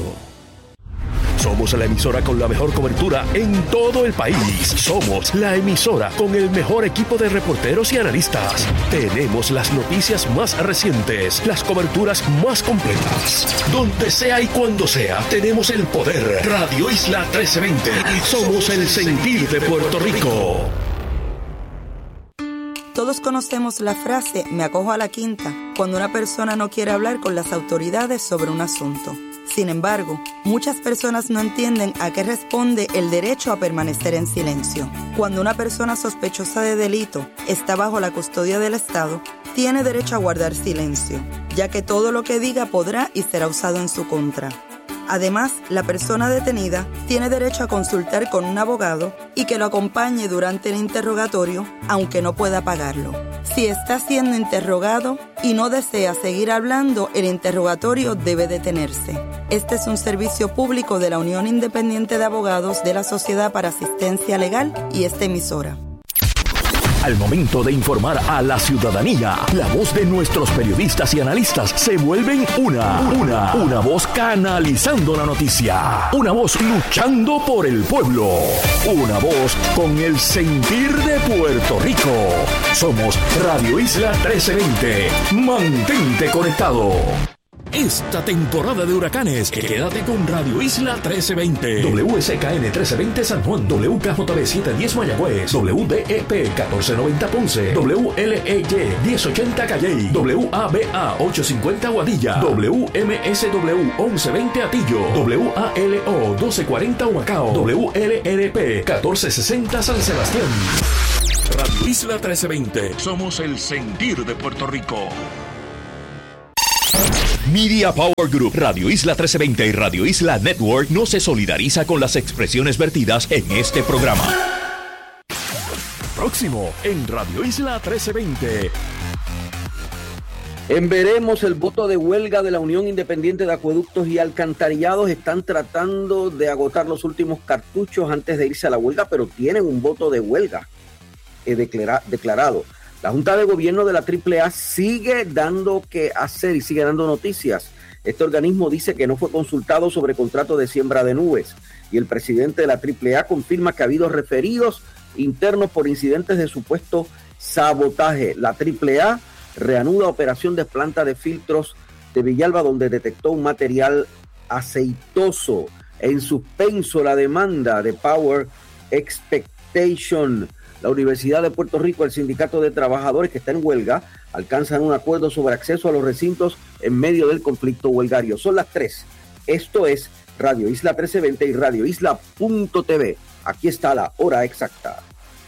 Somos la emisora con la mejor cobertura en todo el país. Somos la emisora con el mejor equipo de reporteros y analistas. Tenemos las noticias más recientes, las coberturas más completas. Donde sea y cuando sea, tenemos el poder. Radio Isla trece veinte. Somos el sentir de Puerto Rico. Todos conocemos la frase "me acojo a la quinta" cuando una persona no quiere hablar con las autoridades sobre un asunto. Sin embargo, muchas personas no entienden a qué responde el derecho a permanecer en silencio. Cuando una persona sospechosa de delito está bajo la custodia del Estado, tiene derecho a guardar silencio, ya que todo lo que diga podrá y será usado en su contra. Además, la persona detenida tiene derecho a consultar con un abogado y que lo acompañe durante el interrogatorio, aunque no pueda pagarlo. Si está siendo interrogado y no desea seguir hablando, el interrogatorio debe detenerse. Este es un servicio público de la Unión Independiente de Abogados de la Sociedad para Asistencia Legal y esta emisora. Al momento de informar a la ciudadanía, la voz de nuestros periodistas y analistas se vuelven una, una, una voz canalizando la noticia, una voz luchando por el pueblo, una voz con el sentir de Puerto Rico. Somos Radio Isla trece veinte. Mantente conectado. Esta temporada de huracanes, quédate con Radio Isla trece veinte. W S K N trece veinte San Juan, W K J B setecientos diez Mayagüez, W D E P catorce noventa Ponce, W L E Y diez ochenta Calley, W A B A ochocientos cincuenta Guadilla, W M S W once veinte Atillo, W A L O doce cuarenta Humacao, W L R P catorce sesenta San Sebastián. Radio Isla trece veinte. Somos el sentir de Puerto Rico. Media Power Group, Radio Isla trece veinte y Radio Isla Network no se solidariza con las expresiones vertidas en este programa. Próximo en Radio Isla trece veinte. En veremos, el voto de huelga de la Unión Independiente de Acueductos y Alcantarillados. Están tratando de agotar los últimos cartuchos antes de irse a la huelga, pero tienen un voto de huelga eh, declara, declarado. La Junta de Gobierno de la triple A sigue dando que hacer y sigue dando noticias. Este organismo dice que no fue consultado sobre contrato de siembra de nubes y el presidente de la triple A confirma que ha habido referidos internos por incidentes de supuesto sabotaje. La triple A reanuda operación de planta de filtros de Villalba, donde detectó un material aceitoso. En suspenso la demanda de Power Expectation. La Universidad de Puerto Rico, el Sindicato de Trabajadores, que está en huelga, alcanzan un acuerdo sobre acceso a los recintos en medio del conflicto huelgario. Son las tres. Esto es Radio Isla trece veinte y Radio Isla punto t v. Aquí está la hora exacta.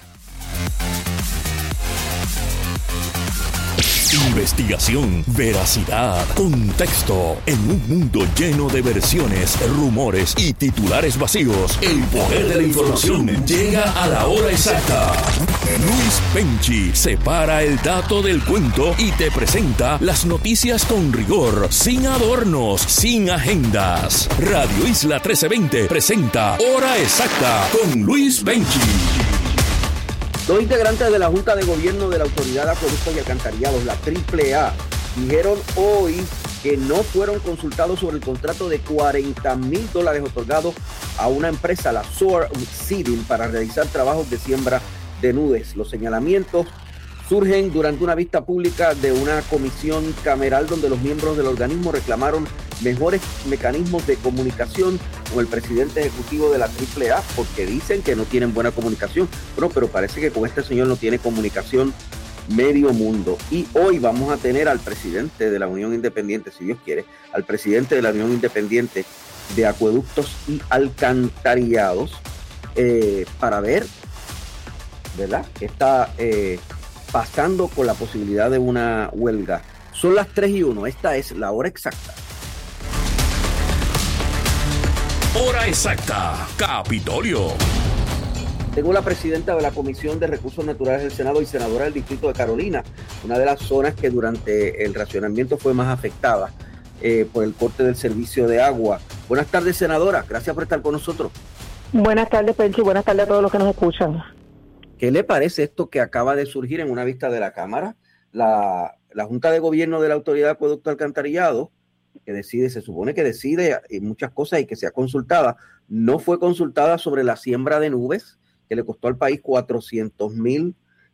Investigación, veracidad, contexto. En un mundo lleno de versiones, rumores y titulares vacíos, el poder de la información llega a la hora exacta. Luis Penchi separa el dato del cuento y te presenta las noticias con rigor, sin adornos, sin agendas. Radio Isla trece veinte presenta Hora Exacta con Luis Penchi. Dos integrantes de la Junta de Gobierno de la Autoridad de Acueductos y Alcantarillados, la triple A, dijeron hoy que no fueron consultados sobre el contrato de cuarenta mil dólares otorgado a una empresa, la Soar Seeding, para realizar trabajos de siembra de nudes. Los señalamientos surgen durante una vista pública de una comisión cameral donde los miembros del organismo reclamaron mejores mecanismos de comunicación con el presidente ejecutivo de la triple A, porque dicen que no tienen buena comunicación. Bueno, pero parece que con este señor no tiene comunicación medio mundo. Y hoy vamos a tener al presidente de la Unión Independiente, si Dios quiere, al presidente de la Unión Independiente de Acueductos y Alcantarillados, eh, para ver, ¿verdad?, qué está eh, pasando con la posibilidad de una huelga. Son las tres y uno, esta es la hora exacta. Hora exacta, Capitolio. Tengo la presidenta de la Comisión de Recursos Naturales del Senado y senadora del Distrito de Carolina, una de las zonas que durante el racionamiento fue más afectada eh, por el corte del servicio de agua. Buenas tardes, senadora. Gracias por estar con nosotros. Buenas tardes, Penchi. Buenas tardes a todos los que nos escuchan. ¿Qué le parece esto que acaba de surgir en una vista de la Cámara? La, la Junta de Gobierno de la Autoridad de Acueducto Alcantarillado, que decide, se supone que decide muchas cosas y que sea consultada, no fue consultada sobre la siembra de nubes, que le costó al país cuatrocientos mil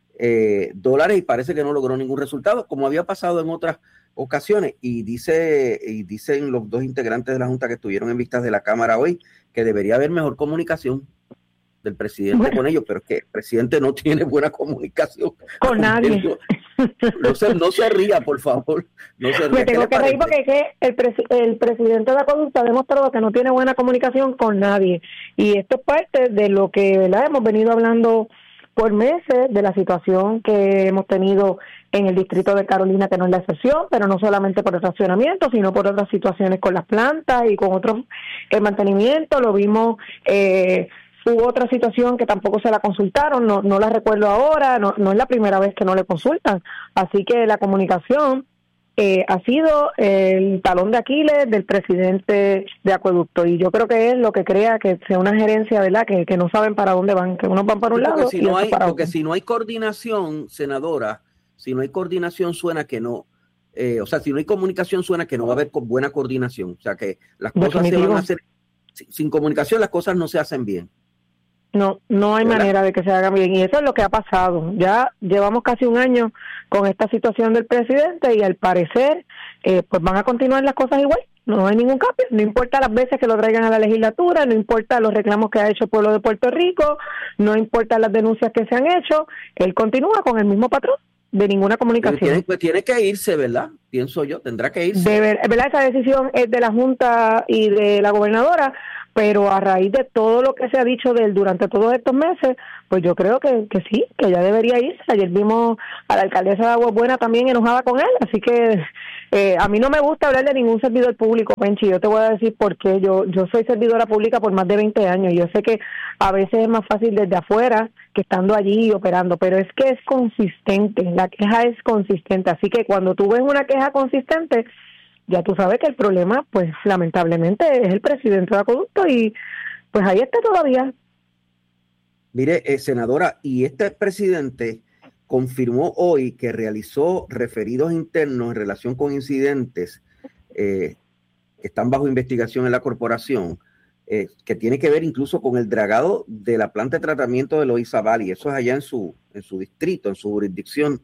eh, dólares y parece que no logró ningún resultado, como había pasado en otras ocasiones. Y dice y dicen los dos integrantes de la Junta que estuvieron en vistas de la Cámara hoy que debería haber mejor comunicación del presidente bueno. con ellos, pero es que el presidente no tiene buena comunicación con, con nadie. No, no, se, no se ría, por favor. No se ría. Me tengo que reír porque es que el, pres, el presidente de Acueducto ha demostrado que no tiene buena comunicación con nadie. Y esto es parte de lo que, ¿verdad?, hemos venido hablando por meses, de la situación que hemos tenido en el distrito de Carolina, que no es la excepción, pero no solamente por el racionamiento, sino por otras situaciones con las plantas y con otros, el mantenimiento. Lo vimos... Eh, Hubo otra situación que tampoco se la consultaron, no, no la recuerdo ahora, no, no es la primera vez que no le consultan. Así que la comunicación eh, ha sido el talón de Aquiles del presidente de Acueducto. Y yo creo que es lo que crea que sea una gerencia, ¿verdad?, que, que no saben para dónde van, que unos van para un porque lado si y no otros hay, para porque otro. si no hay coordinación, senadora, si no hay coordinación suena que no, eh, o sea, si no hay comunicación suena que no va a haber buena coordinación. O sea, que las cosas Definitivo. se van a hacer, sin comunicación las cosas no se hacen bien. No, no hay ¿verdad? manera de que se haga bien, y eso es lo que ha pasado. Ya llevamos casi un año con esta situación del presidente y al parecer eh, pues van a continuar las cosas igual. No hay ningún cambio, no importa las veces que lo traigan a la legislatura, no importa los reclamos que ha hecho el pueblo de Puerto Rico, no importa las denuncias que se han hecho, él continúa con el mismo patrón de ninguna comunicación. Tiene, pues tiene que irse, ¿verdad? Pienso yo, tendrá que irse. De ver, ¿verdad? Esa decisión es de la Junta y de la gobernadora, pero a raíz de todo lo que se ha dicho de él durante todos estos meses, pues yo creo que, que sí, que ya debería irse. Ayer vimos a la alcaldesa de Aguas Buenas también enojada con él, así que eh, a mí no me gusta hablar de ningún servidor público, Penchi. Yo te voy a decir por qué. Yo, yo soy servidora pública por más de veinte años y yo sé que a veces es más fácil desde afuera que estando allí operando, pero es que es consistente, la queja es consistente, así que cuando tú ves una queja consistente, ya tú sabes que el problema, pues lamentablemente, es el presidente de Acueducto y pues ahí está todavía. Mire, eh, senadora, y este presidente confirmó hoy que realizó referidos internos en relación con incidentes eh, que están bajo investigación en la corporación, eh, que tiene que ver incluso con el dragado de la planta de tratamiento de Loíza Valley. Eso es allá en su, en su distrito, en su jurisdicción.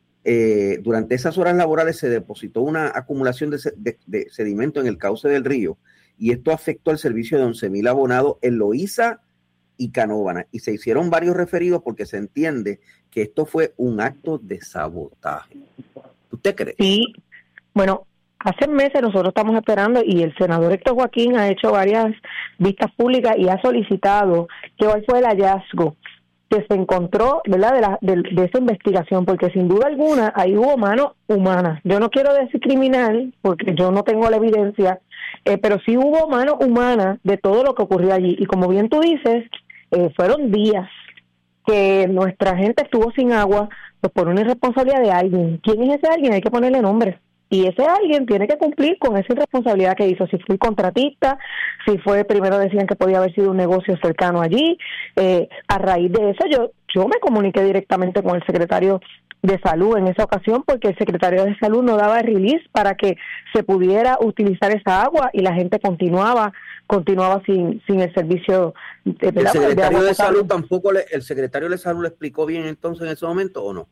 Eh, durante esas horas laborales se depositó una acumulación de, de, de sedimento en el cauce del río y esto afectó el servicio de once mil abonados en Loíza y Canóvana, y se hicieron varios referidos porque se entiende que esto fue un acto de sabotaje. ¿Usted cree? Sí, bueno, hace meses nosotros estamos esperando y el senador Héctor Joaquín ha hecho varias vistas públicas y ha solicitado que cuál fue el hallazgo que se encontró, ¿verdad?, de, la, de, de esa investigación, porque sin duda alguna ahí hubo mano humana. Yo no quiero decir criminal, porque yo no tengo la evidencia, eh, pero sí hubo mano humana de todo lo que ocurrió allí. Y como bien tú dices, eh, fueron días que nuestra gente estuvo sin agua, pues por una irresponsabilidad de alguien. ¿Quién es ese alguien? Hay que ponerle nombre. Y ese alguien tiene que cumplir con esa irresponsabilidad que hizo. Si fue contratista, si fue, primero decían que podía haber sido un negocio cercano allí. Eh, a raíz de eso, yo yo me comuniqué directamente con el secretario de Salud en esa ocasión, porque el secretario de Salud no daba release para que se pudiera utilizar esa agua y la gente continuaba continuaba sin sin el servicio de, ¿El secretario de, de Salud potable. tampoco le, el secretario de Salud le explicó bien entonces en ese momento o no?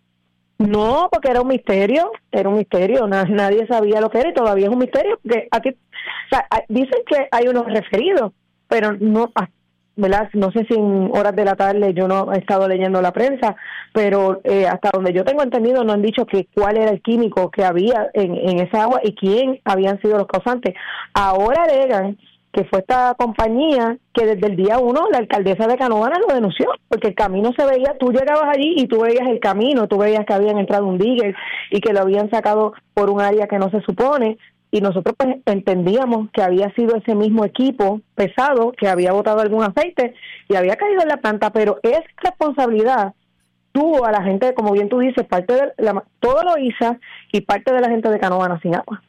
No, porque era un misterio, era un misterio, nadie sabía lo que era y todavía es un misterio, porque aquí, o sea, dicen que hay unos referidos, pero no, ¿verdad? No sé si en horas de la tarde, yo no he estado leyendo la prensa, pero eh, hasta donde yo tengo entendido no han dicho que cuál era el químico que había en, en esa agua y quién habían sido los causantes. Ahora alegan que fue esta compañía que desde el día uno la alcaldesa de Canóvana lo denunció, porque el camino se veía, tú llegabas allí y tú veías el camino, tú veías que habían entrado un digger y que lo habían sacado por un área que no se supone, y nosotros pues entendíamos que había sido ese mismo equipo pesado que había botado algún aceite y había caído en la planta, pero esa responsabilidad tuvo a la gente, como bien tú dices, parte de la, todo lo hizo y parte de la gente de Canóvana sin agua.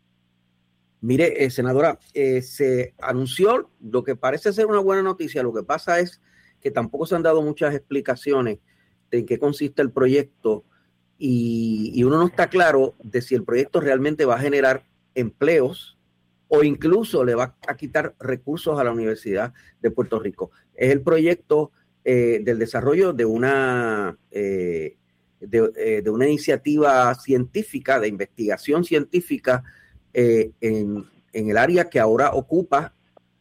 Mire, eh, senadora, eh, se anunció lo que parece ser una buena noticia. Lo que pasa es que tampoco se han dado muchas explicaciones de en qué consiste el proyecto y, y uno no está claro de si el proyecto realmente va a generar empleos o incluso le va a quitar recursos a la Universidad de Puerto Rico. Es el proyecto eh, del desarrollo de una, eh, de, eh, de una iniciativa científica, de investigación científica, Eh, en, en el área que ahora ocupa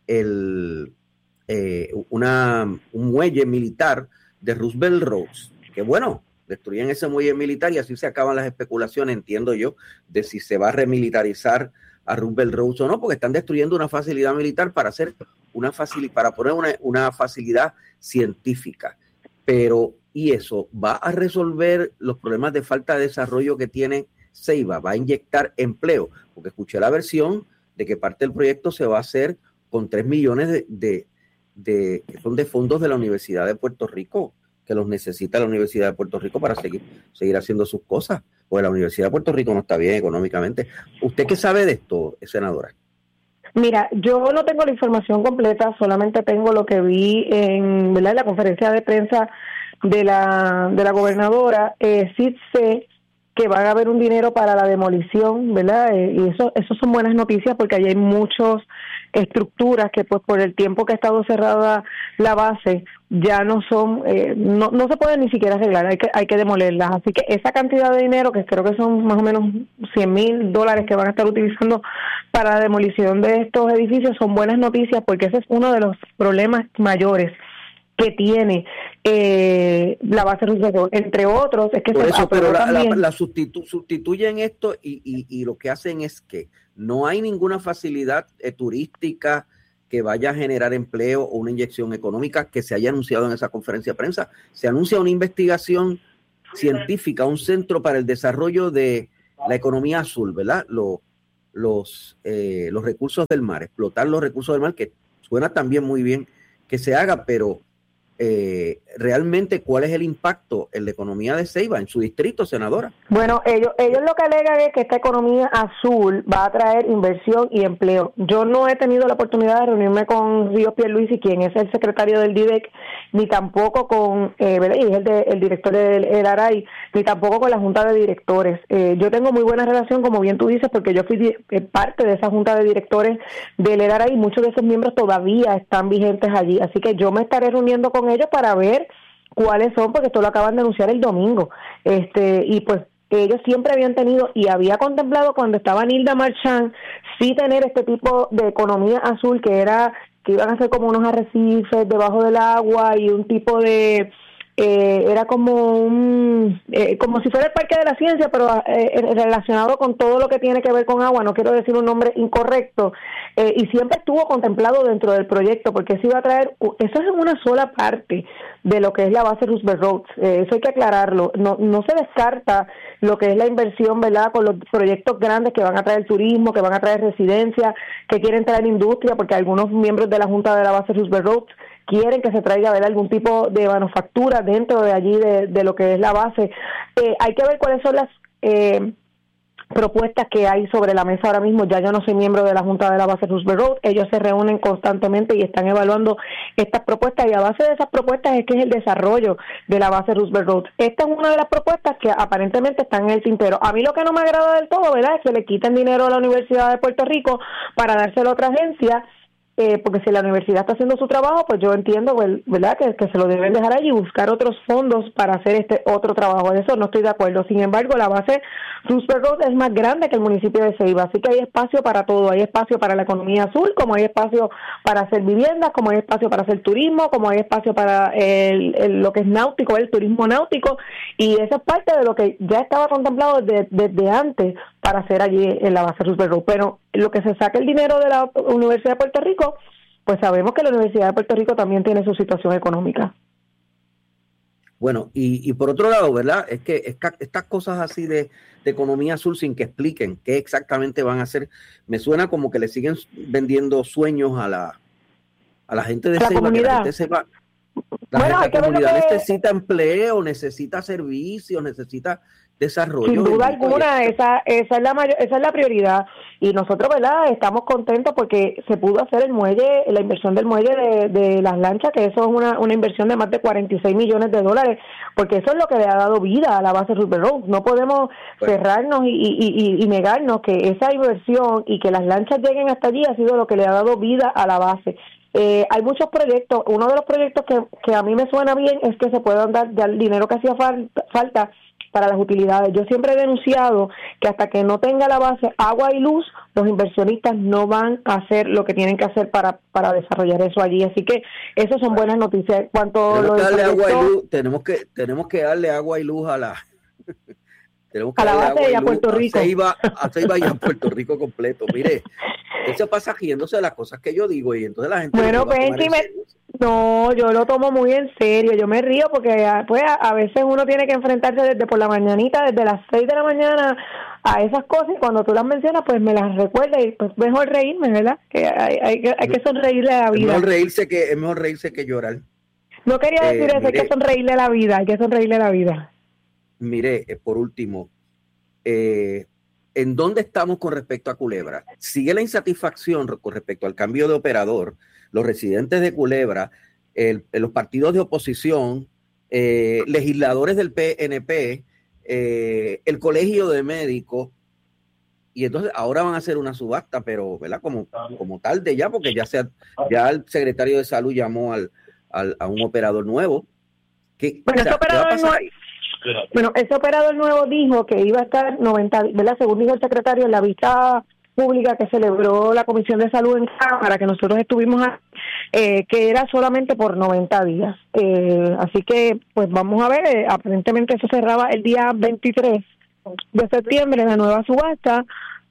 el, eh, una, un muelle militar de Roosevelt Roads, que bueno, destruyen ese muelle militar y así se acaban las especulaciones, entiendo yo, de si se va a remilitarizar a Roosevelt Roads o no, porque están destruyendo una facilidad militar para hacer una facilidad, para poner una, una facilidad científica. Pero, ¿y eso va a resolver los problemas de falta de desarrollo que tiene Ceiba? ¿Va a inyectar empleo? Porque escuché la versión de que parte del proyecto se va a hacer con tres millones de, de, de que son de fondos de la Universidad de Puerto Rico, que los necesita la Universidad de Puerto Rico para seguir, seguir haciendo sus cosas, porque la Universidad de Puerto Rico no está bien económicamente. ¿Usted qué sabe de esto, senadora? Mira, yo no tengo la información completa, solamente tengo lo que vi en, ¿verdad?, en la conferencia de prensa de la, de la gobernadora. Eh, sí sé que va a haber un dinero para la demolición, ¿verdad? Eh, y eso eso son buenas noticias porque allí hay muchas estructuras que pues por el tiempo que ha estado cerrada la base ya no son, eh, no no se pueden ni siquiera arreglar, hay que hay que demolerlas. Así que esa cantidad de dinero, que creo que son más o menos cien mil dólares que van a estar utilizando para la demolición de estos edificios, son buenas noticias porque ese es uno de los problemas mayores que tiene eh, la base Roosevelt, entre otros. Es que por se eso, pero la, la, la sustitu- sustituyen esto y, y, y lo que hacen es que no hay ninguna facilidad eh, turística que vaya a generar empleo o una inyección económica que se haya anunciado en esa conferencia de prensa. Se anuncia una investigación científica, un centro para el desarrollo de la economía azul, ¿verdad? Lo, los, eh, los recursos del mar, explotar los recursos del mar, que suena también muy bien que se haga, pero eh, realmente, ¿cuál es el impacto en la economía de Ceiba, en su distrito, senadora? Bueno, ellos ellos lo que alegan es que esta economía azul va a traer inversión y empleo. Yo no he tenido la oportunidad de reunirme con Ríos Pierluisi, quien es el secretario del D I D E C, ni tampoco con eh, y es el, de, el director del el A R A I, ni tampoco con la Junta de Directores. Eh, yo tengo muy buena relación, como bien tú dices, porque yo fui di- parte de esa Junta de Directores del A R A I, muchos de esos miembros todavía están vigentes allí, así que yo me estaré reuniendo con ellos para ver cuáles son, porque esto lo acaban de anunciar el domingo, este y pues ellos siempre habían tenido y había contemplado cuando estaba Nilda Marchand sí tener este tipo de economía azul, que era que iban a ser como unos arrecifes debajo del agua y un tipo de eh, era como un eh, como si fuera el Parque de la Ciencia, pero eh, relacionado con todo lo que tiene que ver con agua. No quiero decir un nombre incorrecto, eh, y siempre estuvo contemplado dentro del proyecto, porque se iba a traer, eso es una sola parte de lo que es la base Roosevelt Roads, eh, eso hay que aclararlo. No no se descarta lo que es la inversión, ¿verdad?, con los proyectos grandes que van a traer turismo, que van a traer residencia, que quieren traer industria, porque algunos miembros de la Junta de la base Roosevelt Roads quieren que se traiga, ¿verdad?, algún tipo de manufactura dentro de allí, de, de lo que es la base. Eh, hay que ver cuáles son las eh, propuestas que hay sobre la mesa ahora mismo. Ya yo no soy miembro de la Junta de la base Roosevelt Road, ellos se reúnen constantemente y están evaluando estas propuestas, y a base de esas propuestas es que es el desarrollo de la base Roosevelt Road. Esta es una de las propuestas que aparentemente están en el tintero. A mí lo que no me agrada del todo, ¿verdad?, es que le quiten dinero a la Universidad de Puerto Rico para dárselo a otra agencia. Eh, porque si la universidad está haciendo su trabajo, pues yo entiendo, ¿verdad?, que, que se lo deben dejar allí y buscar otros fondos para hacer este otro trabajo. De eso no estoy de acuerdo. Sin embargo, la base Roosevelt Road es más grande que el municipio de Ceiba, así que hay espacio para todo. Hay espacio para la economía azul, como hay espacio para hacer viviendas, como hay espacio para hacer turismo, como hay espacio para el, el, lo que es náutico, el turismo náutico, y eso es parte de lo que ya estaba contemplado desde, desde antes para hacer allí en la base Roosevelt Road. Pero lo que se saca el dinero de la Universidad de Puerto Rico, pues sabemos que la Universidad de Puerto Rico también tiene su situación económica. Bueno, y, y por otro lado, ¿verdad?, es que esta, estas cosas así de, de economía azul sin que expliquen qué exactamente van a hacer, me suena como que le siguen vendiendo sueños a la a la gente de la Ceiba, comunidad. Que la gente se va, la, bueno, gente, la comunidad que... necesita empleo, necesita servicios, necesita desarrollo. Sin duda bendito, alguna, esa esa es la mayor, esa es la prioridad, y nosotros, ¿verdad?, estamos contentos porque se pudo hacer el muelle, la inversión del muelle de, de las lanchas, que eso es una, una inversión de más de cuarenta y seis millones de dólares, porque eso es lo que le ha dado vida a la base Roosevelt Road. No podemos bueno. cerrarnos y, y, y, y negarnos que esa inversión y que las lanchas lleguen hasta allí ha sido lo que le ha dado vida a la base. Eh, hay muchos proyectos. Uno de los proyectos que, que a mí me suena bien es que se puedan dar ya el dinero que hacía falta, falta para las utilidades. Yo siempre he denunciado que hasta que no tenga la base agua y luz, los inversionistas no van a hacer lo que tienen que hacer para, para desarrollar eso allí. Así que esas son buenas noticias. Cuanto tenemos, lo que darle proyecto, agua y luz, tenemos que tenemos que darle agua y luz a la tenemos que a la base y a Puerto Rico. A Ceiba, a Ceiba y a Puerto Rico completo. Mire, él se pasa riéndose de las cosas que yo digo, y entonces la gente bueno, Benji, me... no, yo lo tomo muy en serio. Yo me río porque pues a, a veces uno tiene que enfrentarse desde por la mañanita, desde las seis de la mañana, a esas cosas, y cuando tú las mencionas, pues me las recuerda, y pues mejor reírme, ¿verdad? Que hay, hay, hay que sonreírle a la vida. Es mejor reírse que, es mejor reírse que llorar. No quería decir eh, eso, mire, hay que sonreírle a la vida, hay que sonreírle a la vida. Mire, eh, por último, eh, ¿en dónde estamos con respecto a Culebra? Sigue la insatisfacción con respecto al cambio de operador. Los residentes de Culebra, el, los partidos de oposición, eh, legisladores del P N P, eh, el colegio de médicos, y entonces ahora van a hacer una subasta, pero ¿verdad? Como, como tarde ya, porque ya, sea, ya el secretario de salud llamó al, al, a un operador nuevo. ¿Qué, bueno, o sea, ese operador nuevo, bueno, ese operador nuevo dijo que iba a estar noventa, ¿verdad? Según dijo el secretario en la vista pública que celebró la Comisión de Salud en Cámara, que nosotros estuvimos a, eh, que era solamente por noventa días. Eh, así que, pues vamos a ver, eh, aparentemente eso cerraba el día veintitrés de septiembre, la nueva subasta.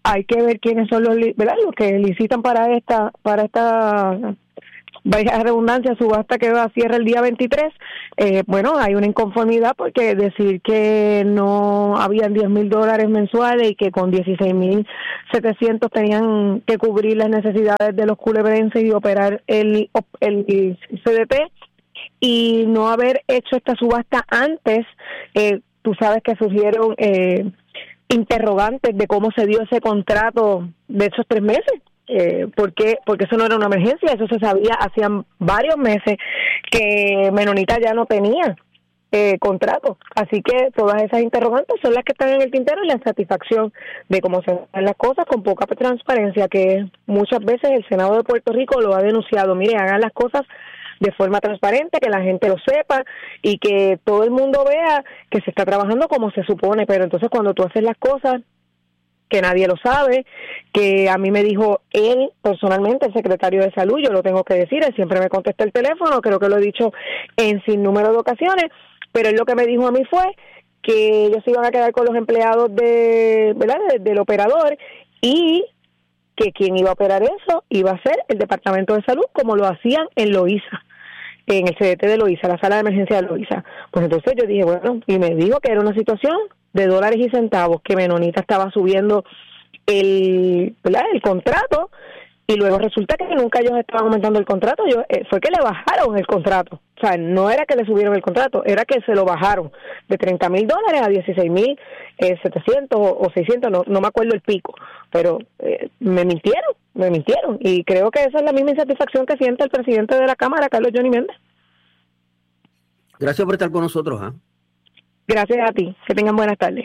hay que ver quiénes son los, ¿verdad?, los que licitan para esta, para esta, vaya redundancia, subasta que va a cierre el día veintitrés. Eh, bueno, hay una inconformidad porque decir que no habían diez mil dólares mensuales y que con dieciséis mil setecientos tenían que cubrir las necesidades de los culebrenses y operar el, el C D T, y no haber hecho esta subasta antes. Eh, tú sabes que surgieron eh, interrogantes de cómo se dio ese contrato de esos tres meses. Eh, porque porque eso no era una emergencia, eso se sabía hacían varios meses que Menonita ya no tenía eh, contrato, así que todas esas interrogantes son las que están en el tintero, y la insatisfacción de cómo se hacen las cosas con poca transparencia, que muchas veces el Senado de Puerto Rico lo ha denunciado. Mire, hagan las cosas de forma transparente, que la gente lo sepa y que todo el mundo vea que se está trabajando como se supone, pero entonces cuando tú haces las cosas que nadie lo sabe, que a mí me dijo él personalmente, el secretario de Salud, yo lo tengo que decir, él siempre me contesta el teléfono, creo que lo he dicho en sin número de ocasiones, pero él lo que me dijo a mí fue que ellos se iban a quedar con los empleados de, ¿verdad?, de, del operador, y que quien iba a operar eso iba a ser el Departamento de Salud, como lo hacían en Loíza, en el C D T de Loíza, la sala de emergencia de Loíza. Pues entonces yo dije, bueno, y me dijo que era una situación de dólares y centavos, que Menonita estaba subiendo el, ¿verdad?, el contrato, y luego resulta que nunca ellos estaban aumentando el contrato, yo, eh, fue que le bajaron el contrato, o sea, no era que le subieron el contrato, era que se lo bajaron de treinta mil dólares a dieciséis mil setecientos o seiscientos, no, no me acuerdo el pico, pero eh, me mintieron, me mintieron, y creo que esa es la misma insatisfacción que siente el presidente de la Cámara, Carlos Johnny Méndez. Gracias por estar con nosotros, ¿ah? ¿eh? Gracias a ti. Que tengan buenas tardes.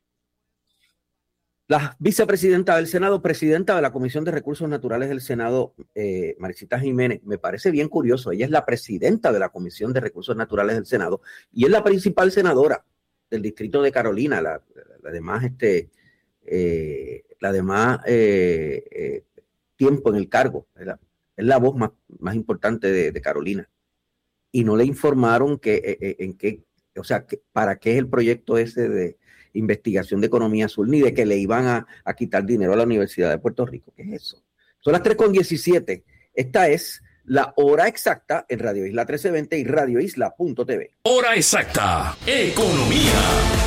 La vicepresidenta del Senado, presidenta de la Comisión de Recursos Naturales del Senado, eh, Maricita Jiménez, me parece bien curioso. Ella es la presidenta de la Comisión de Recursos Naturales del Senado y es la principal senadora del distrito de Carolina, la, la demás, este, eh, la demás eh, eh, tiempo en el cargo. Es la, es la voz más, más importante de, de Carolina. Y no le informaron que, eh, en qué, o sea, que, para qué es el proyecto ese de investigación de economía azul, ni de que le iban a, a quitar dinero a la Universidad de Puerto Rico. ¿Qué es eso? Son las tres con diecisiete. Esta es la hora exacta en Radio Isla trece veinte y radio isla punto t v. Hora exacta, economía.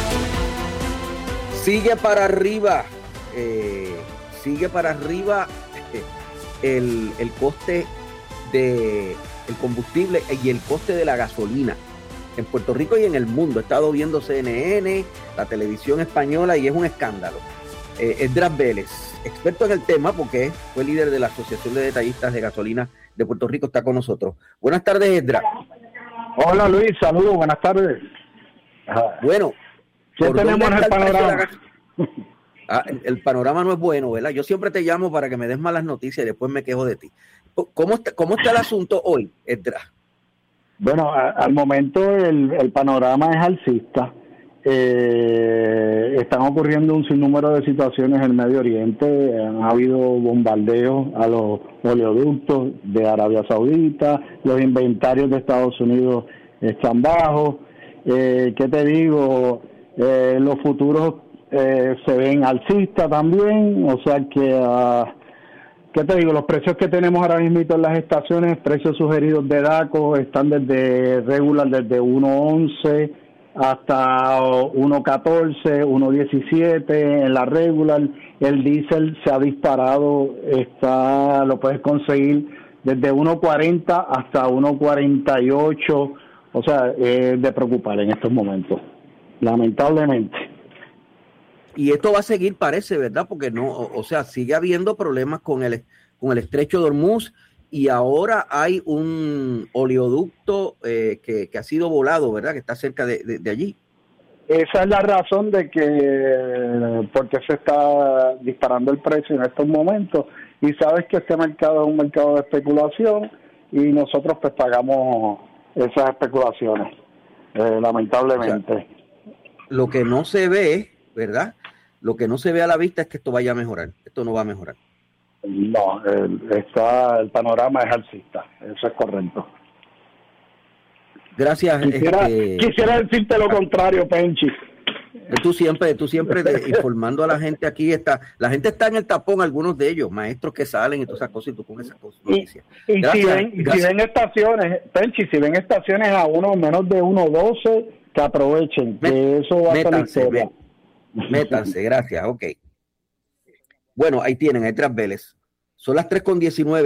Sigue para arriba, eh, sigue para arriba eh, el, el coste de el combustible y el coste de la gasolina en Puerto Rico y en el mundo. He estado viendo C N N, la televisión española, y es un escándalo. Eh, Esdras Vélez, experto en el tema porque fue líder de la Asociación de Detallistas de Gasolina de Puerto Rico, está con nosotros. Buenas tardes, Esdras. Hola, Luis, saludos, buenas tardes. Bueno, ¿qué tenemos en el panorama? Ah, el, el panorama no es bueno, ¿verdad? Yo siempre te llamo para que me des malas noticias y después me quejo de ti. ¿Cómo está, cómo está el asunto hoy, Esdras? Bueno, a, al momento el, el panorama es alcista. Eh, están ocurriendo un sinnúmero de situaciones en el Medio Oriente. Han habido bombardeos a los oleoductos de Arabia Saudita. Los inventarios de Estados Unidos están bajos. Eh, ¿Qué te digo? Eh, los futuros eh, se ven alcistas también. O sea que... Uh, ¿Qué te digo? Los precios que tenemos ahora mismo en las estaciones, precios sugeridos de DACO, están desde regular, desde uno once hasta uno catorce, uno diecisiete en la regular. El diésel se ha disparado, está lo puedes conseguir desde uno cuarenta hasta uno cuarenta y ocho. O sea, es de preocupar en estos momentos, lamentablemente. Y esto va a seguir, parece, ¿verdad? Porque no, o, o sea, sigue habiendo problemas con el con el estrecho de Hormuz, y ahora hay un oleoducto eh, que, que ha sido volado, ¿verdad? Que está cerca de, de, de allí. Esa es la razón de que, porque se está disparando el precio en estos momentos, y sabes que este mercado es un mercado de especulación, y nosotros pues pagamos esas especulaciones, eh, lamentablemente. O sea, lo que no se ve, ¿verdad? Lo que no se ve a la vista es que esto vaya a mejorar. Esto no va a mejorar. No, el, está, el panorama es alcista. Eso es correcto. Gracias. Quisiera, este... quisiera decirte lo contrario, Penchi. Tú siempre, tú siempre de, informando a la gente aquí, está, la gente está en el tapón, algunos de ellos, maestros que salen y todas esas cosas, y tú con esas cosas. Y, y gracias, si, ven, si ven estaciones, Penchi, si ven estaciones a uno menos de uno doce, que aprovechen, Met, que eso va métanse, a ser historia. Métanse, gracias, ok. Bueno, ahí tienen, hay tres Vélez. Son las tres con diecinueve.